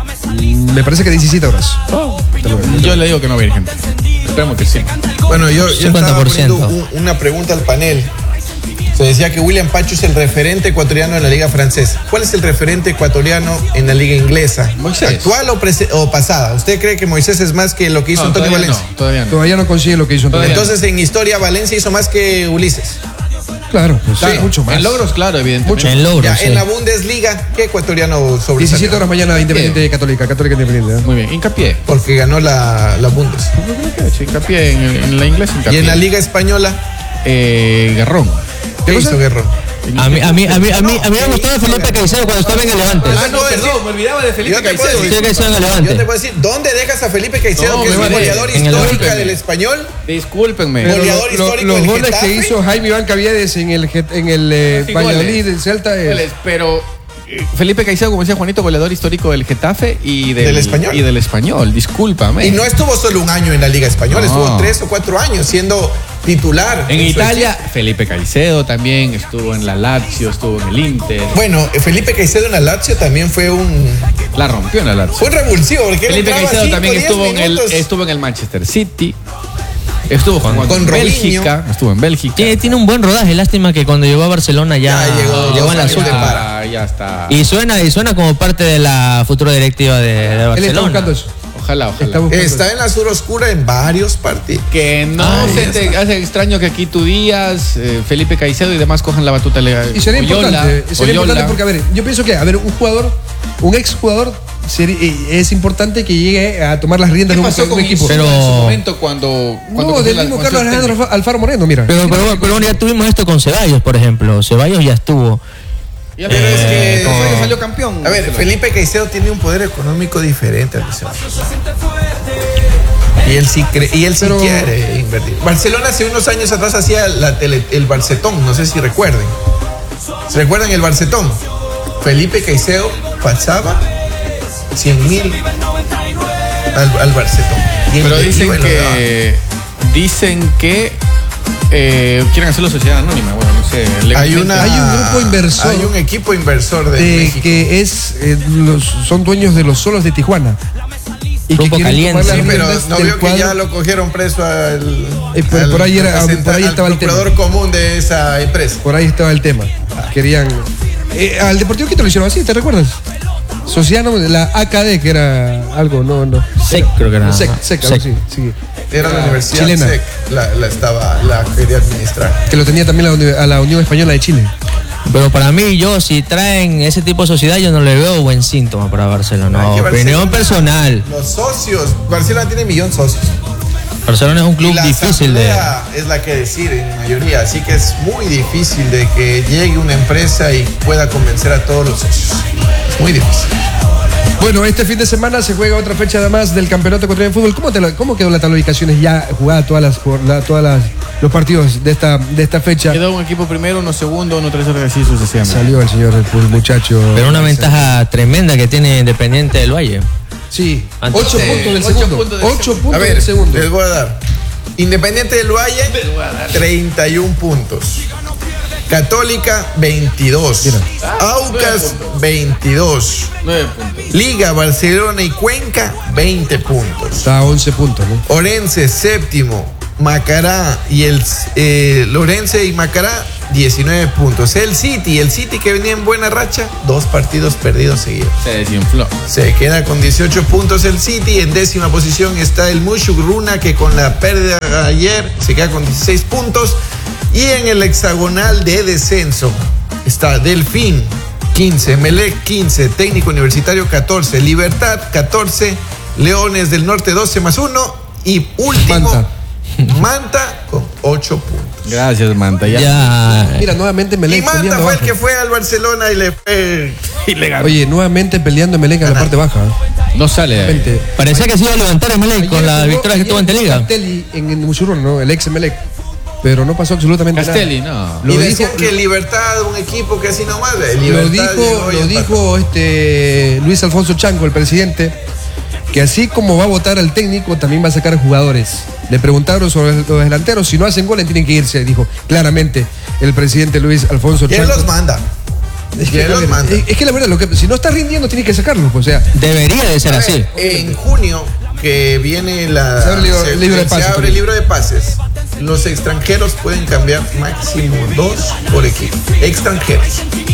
Me parece que 17 horas. Yo le digo que no va a ir gente. Esperemos que sí. Bueno, yo estaba 50%. poniendo una pregunta al panel. Se decía que William Pacho es el referente ecuatoriano en la liga francesa. ¿Cuál es el referente ecuatoriano en la liga inglesa? Moisés. ¿Actual o pasada? ¿Usted cree que Moisés es más que lo que hizo No, Antonio todavía Valencia? no, todavía no. Todavía no consigue lo que hizo Antonio. Todavía Entonces en historia Valencia hizo más que Ulises. Claro, pues, Claro. mucho más. En logros, claro, evidentemente. En logros, Ya, sí. en la Bundesliga, ¿qué ecuatoriano 17 sobresalió? horas mañana Independiente Católica Independiente. ¿eh? Muy bien, hincapié. Porque ganó la Bundes. Sí, hincapié en la inglés, Y hincapié. en la liga española, Garrón. ¿qué hizo Guerrero? A mí me gustaba Felipe Caicedo cuando estaba en el Levante. Ah, no, me olvidaba de Felipe Yo te puedo Caicedo. decir- Sí, Caicedo en el Yo te Levante. puedo decir, ¿dónde dejas a Felipe Caicedo, No, que es me un vale. goleador En el histórica Levante. del español? Discúlpenme. Pero Goleador histórico los del goles Getafe. que hizo Jaime Iván Caviedes en el Sí, Valladolid, goles. del Celta, es- Pero Felipe Caicedo, como decía Juanito, goleador histórico del Getafe y Del Español. Y del Español, discúlpame. Y no estuvo solo un año en la Liga Española, No. estuvo 3 o 4 años siendo titular. En su Italia, equipo. Felipe Caicedo también estuvo en la Lazio, estuvo en el Inter. Bueno, Felipe Caicedo en la Lazio también fue un La rompió en la Lazio. fue un revulsivo. Porque él Felipe entraba Caicedo 5, también 10 estuvo minutos. en el Manchester City. Estuvo jugando con en Robinho. Bélgica. Estuvo en Bélgica. Tiene un buen rodaje, lástima que cuando llegó a Barcelona ya llegó en la años de últimas. para. Ya está. Y suena como parte de la futura directiva de él está Barcelona. buscando eso. Ojalá. Está buscando Está eso. en la sur oscura en varios partidos. Que no Ay, se te hace extraño que aquí tú Díaz, Felipe Caicedo y demás cojan la batuta. Y sería importante porque, a ver, yo pienso que, un exjugador es importante que llegue a tomar las riendas ¿Qué de pasó un con equipo. Pero Pero- en su momento cuando No, cogió del la- mismo cuando Carlos fue Alejandro técnico? Alfaro Moreno, mira. Pero bueno, ya tuvimos esto con Ceballos, por ejemplo. Ceballos ya estuvo. Ya, pero es que como- salió campeón. A ver, Felipe Caicedo tiene un poder económico diferente al de Ceballos. Y él sí Pero- quiere invertir. Barcelona hace unos años atrás hacía el Barcetón, no sé si recuerden. ¿Se recuerdan el Barcetón? Felipe Caicedo pasaba 100,000 al Barcetón. Y Pero él dicen iba y lo daba. que quieren hacerlo sociedad anónima. Bueno, no sé. Hay legalmente. un grupo inversor Hay un equipo inversor de México. que son dueños de los Solos de Tijuana. Y Grupo quieren Caliente. tomar las Sí, pero riendas no del vio que cuadro. ya lo cogieron preso al por ahí estaba el tema. procurador común de esa empresa. Por ahí estaba el tema. Querían. Al Deportivo Quito lo hicieron así, ¿te recuerdas? Sociano, la AKD, que era algo, no. SEC, creo que era. SEC, algo así, sí. Era la Universidad chilena. SEC, la quería administrar. Que lo tenía también a la Unión Española de Chile. Pero para mí, si traen ese tipo de sociedad, yo no le veo buen síntoma para Barcelona. Ay, que Opinión Barcelona- personal. Los socios, Barcelona tiene 1,000,000 socios. Barcelona es un Y club la difícil de. asamblea es la que decide en mayoría, así que es muy difícil de que llegue una empresa y pueda convencer a todos los socios. Es muy difícil. Bueno, este fin de semana se juega otra fecha además del Campeonato Ecuatoriano de Fútbol. ¿Cómo quedó la tabla de ubicaciones ya jugada los partidos de esta fecha? Quedó un equipo primero, uno segundo, uno tercero y así sucesivamente. Salió el señor, el muchacho. Pero una ventaja tremenda que tiene Independiente del Valle. Sí, Antes- 8 puntos del 8 segundo. puntos del 8 A puntos ver, del segundo. les voy a dar. Independiente del Valle, 31 puntos. Católica 22. Aucas 22. 9 puntos. Liga, Barcelona y Cuenca 20 puntos. Está a 11 puntos, ¿no? Orense séptimo. Macará y Lorense y Macará 19 puntos. El City que venía en buena racha, 2 partidos perdidos seguidos. Se desinfló. Se queda con 18 puntos el City. En 10ª posición está el Mushugruna, que con la pérdida de ayer se queda con 16 puntos. Y en el hexagonal de descenso está Delfín 15, Melec 15, Técnico Universitario 14, Libertad 14, Leones del Norte 12 más 1 y último Manta con 8 puntos. Gracias, Manta. Ya. Mira, nuevamente Melec Y Manta peleando fue el baja. que fue al Barcelona y le fue ilegal. Oye, nuevamente peleando Melec en la parte baja. No sale de ahí. Nuevamente. Parecía que se iba a levantar el Melec con la victoria que tuvo ante Liga. Castelli en el Muchurrón, ¿no? El ex Melec. Pero no pasó absolutamente Castelli, nada. no. Y Lo decían dijo, que Libertad, un equipo que así nomás. lo Libertad llegó y dijo Luis Alfonso Chanco, el presidente, que así como va a votar al técnico, también va a sacar jugadores. Le preguntaron sobre los delanteros, si no hacen goles tienen que irse, dijo claramente el presidente Luis Alfonso ¿Quién Chanco. los manda? Es que, ¿Quién los manda? es que la verdad, si no está rindiendo, tiene que sacarlo. O sea, Debería de ser así. En junio, que viene Se abre el libro de pases, se abre el libro de pases. Los extranjeros pueden cambiar máximo 2 por equipo. Extranjeros.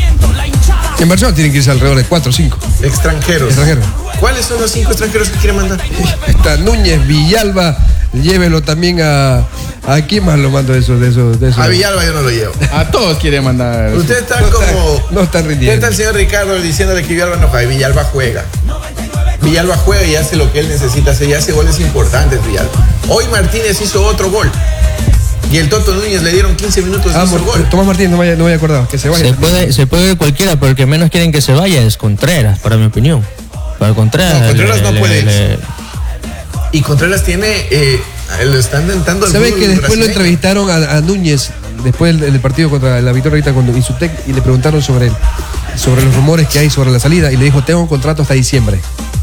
en Barcelona tienen que irse alrededor de 4 o 5. Extranjeros. ¿Cuáles son los 5 extranjeros que quiere mandar? Está Núñez, Villalba, llévelo también a quién más lo mando de eso. A Villalba yo no lo llevo. A todos quiere mandar. Usted está como. No están ¿Qué rindiendo. está el señor Ricardo diciéndole que Villalba no juega? Villalba juega. Villalba juega y hace lo que él necesita hacer y hace goles importantes, Villalba. Hoy Martínez hizo otro gol. Y el Toto Núñez le dieron 15 minutos y hizo el gol. Tomás Martínez, no me había acordado, que se vaya. Se puede ir cualquiera, pero el que menos quieren que se vaya es Contreras, para mi opinión. Para Contreras. No, Contreras no puede. Y Contreras tiene. Lo están intentando. ¿Sabe que después lo entrevistaron a Núñez, después del partido contra la victoria ahorita con Insutec, y le preguntaron sobre los rumores que hay sobre la salida, y le dijo, tengo un contrato hasta diciembre.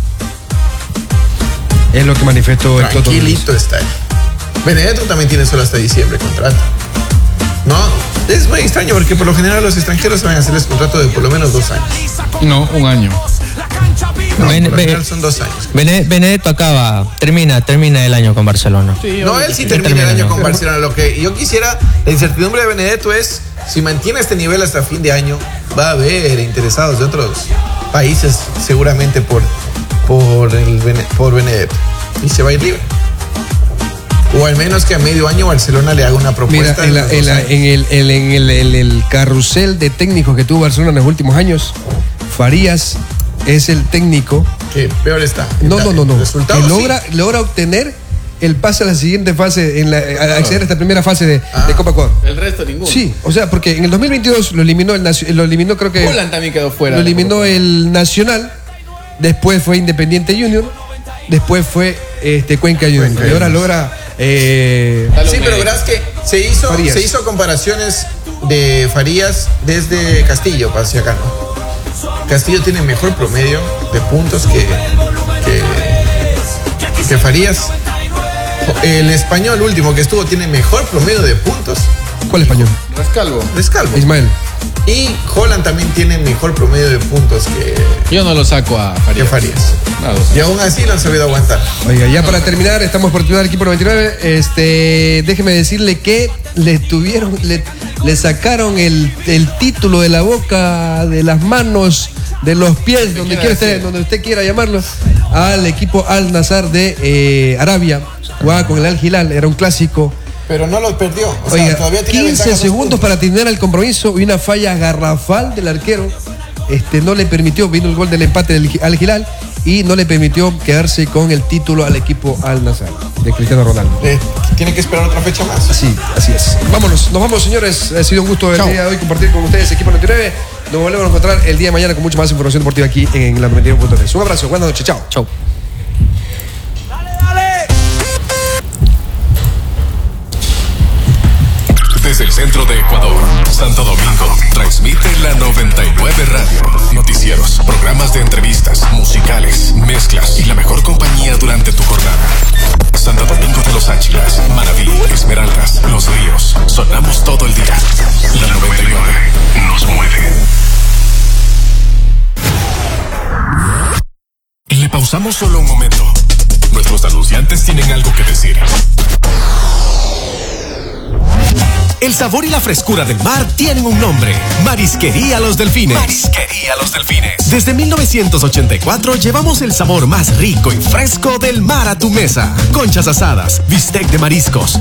Es lo que manifestó el Toto Núñez. Tranquilito está él. Benedetto también tiene solo hasta diciembre contrato. No, es muy extraño porque por lo general los extranjeros van a hacerles contrato de por lo menos 2 años. No, 1 año. No, por lo general son 2 años. Benedetto termina el año con Barcelona. Sí, No, él sí termina el año con Barcelona. Lo que yo quisiera, la incertidumbre de Benedetto es, si mantiene este nivel hasta fin de año, va a haber interesados de otros países seguramente por Benedetto. Y se va a ir libre. O al menos que a medio año Barcelona le haga una propuesta. Mira, en el carrusel de técnicos que tuvo Barcelona en los últimos años, Farías es el técnico que peor está. No. Resultados, Que logra obtener el pase a la siguiente fase, a acceder a esta primera fase de Copa Ecuador. El resto ninguno. Sí, o sea, porque en el 2022 lo eliminó creo que. Holland también quedó fuera. Lo eliminó el Nacional, después fue Independiente Junior, después fue Cuenca Junior. Y ahora logra. Sí, pero verás que se hizo comparaciones de Farías desde Castillo hacia acá, ¿no? Castillo tiene mejor promedio de puntos que Farías. El Español último que estuvo tiene mejor promedio de puntos. ¿Cuál español? Rescalvo. Ismael. Y Holland también tiene mejor promedio de puntos que Yo no lo saco a Farías. Y aún así lo han sabido aguantar. Oiga, ya para terminar, estamos por terminar el equipo 99. Déjeme decirle que le sacaron el título de la boca, de las manos, de los pies, donde usted quiera llamarlo, al equipo Al Nassr de Arabia. Jugaba con el Al Hilal, era un clásico. Pero no lo perdió. Oiga, todavía tiene 15 segundos para terminar el compromiso y una falla garrafal del arquero. No le permitió, vino el gol del empate del Al Hilal y no le permitió quedarse con el título al equipo Al Nassr de Cristiano Ronaldo. Tiene que esperar otra fecha más. Sí, así es. Nos vamos, señores. Ha sido un gusto el día de hoy compartir con ustedes equipo 99. Nos volvemos a encontrar el día de mañana con mucha más información deportiva aquí en la 99.3. Un abrazo, buenas noches, chao. Chau. Desde el centro de Ecuador, Santo Domingo, transmite la 99 Radio. Noticieros, programas de entrevistas, musicales, mezclas y la mejor compañía durante tu jornada. Santo Domingo de los Áchilas, Maraví, Esmeraldas, Los Ríos. Sonamos todo el día. La 99. Esperemos solo un momento. Nuestros anunciantes tienen algo que decir. El sabor y la frescura del mar tienen un nombre: Marisquería Los Delfines. Marisquería Los Delfines. Desde 1984 llevamos el sabor más rico y fresco del mar a tu mesa. Conchas asadas, bistec de mariscos,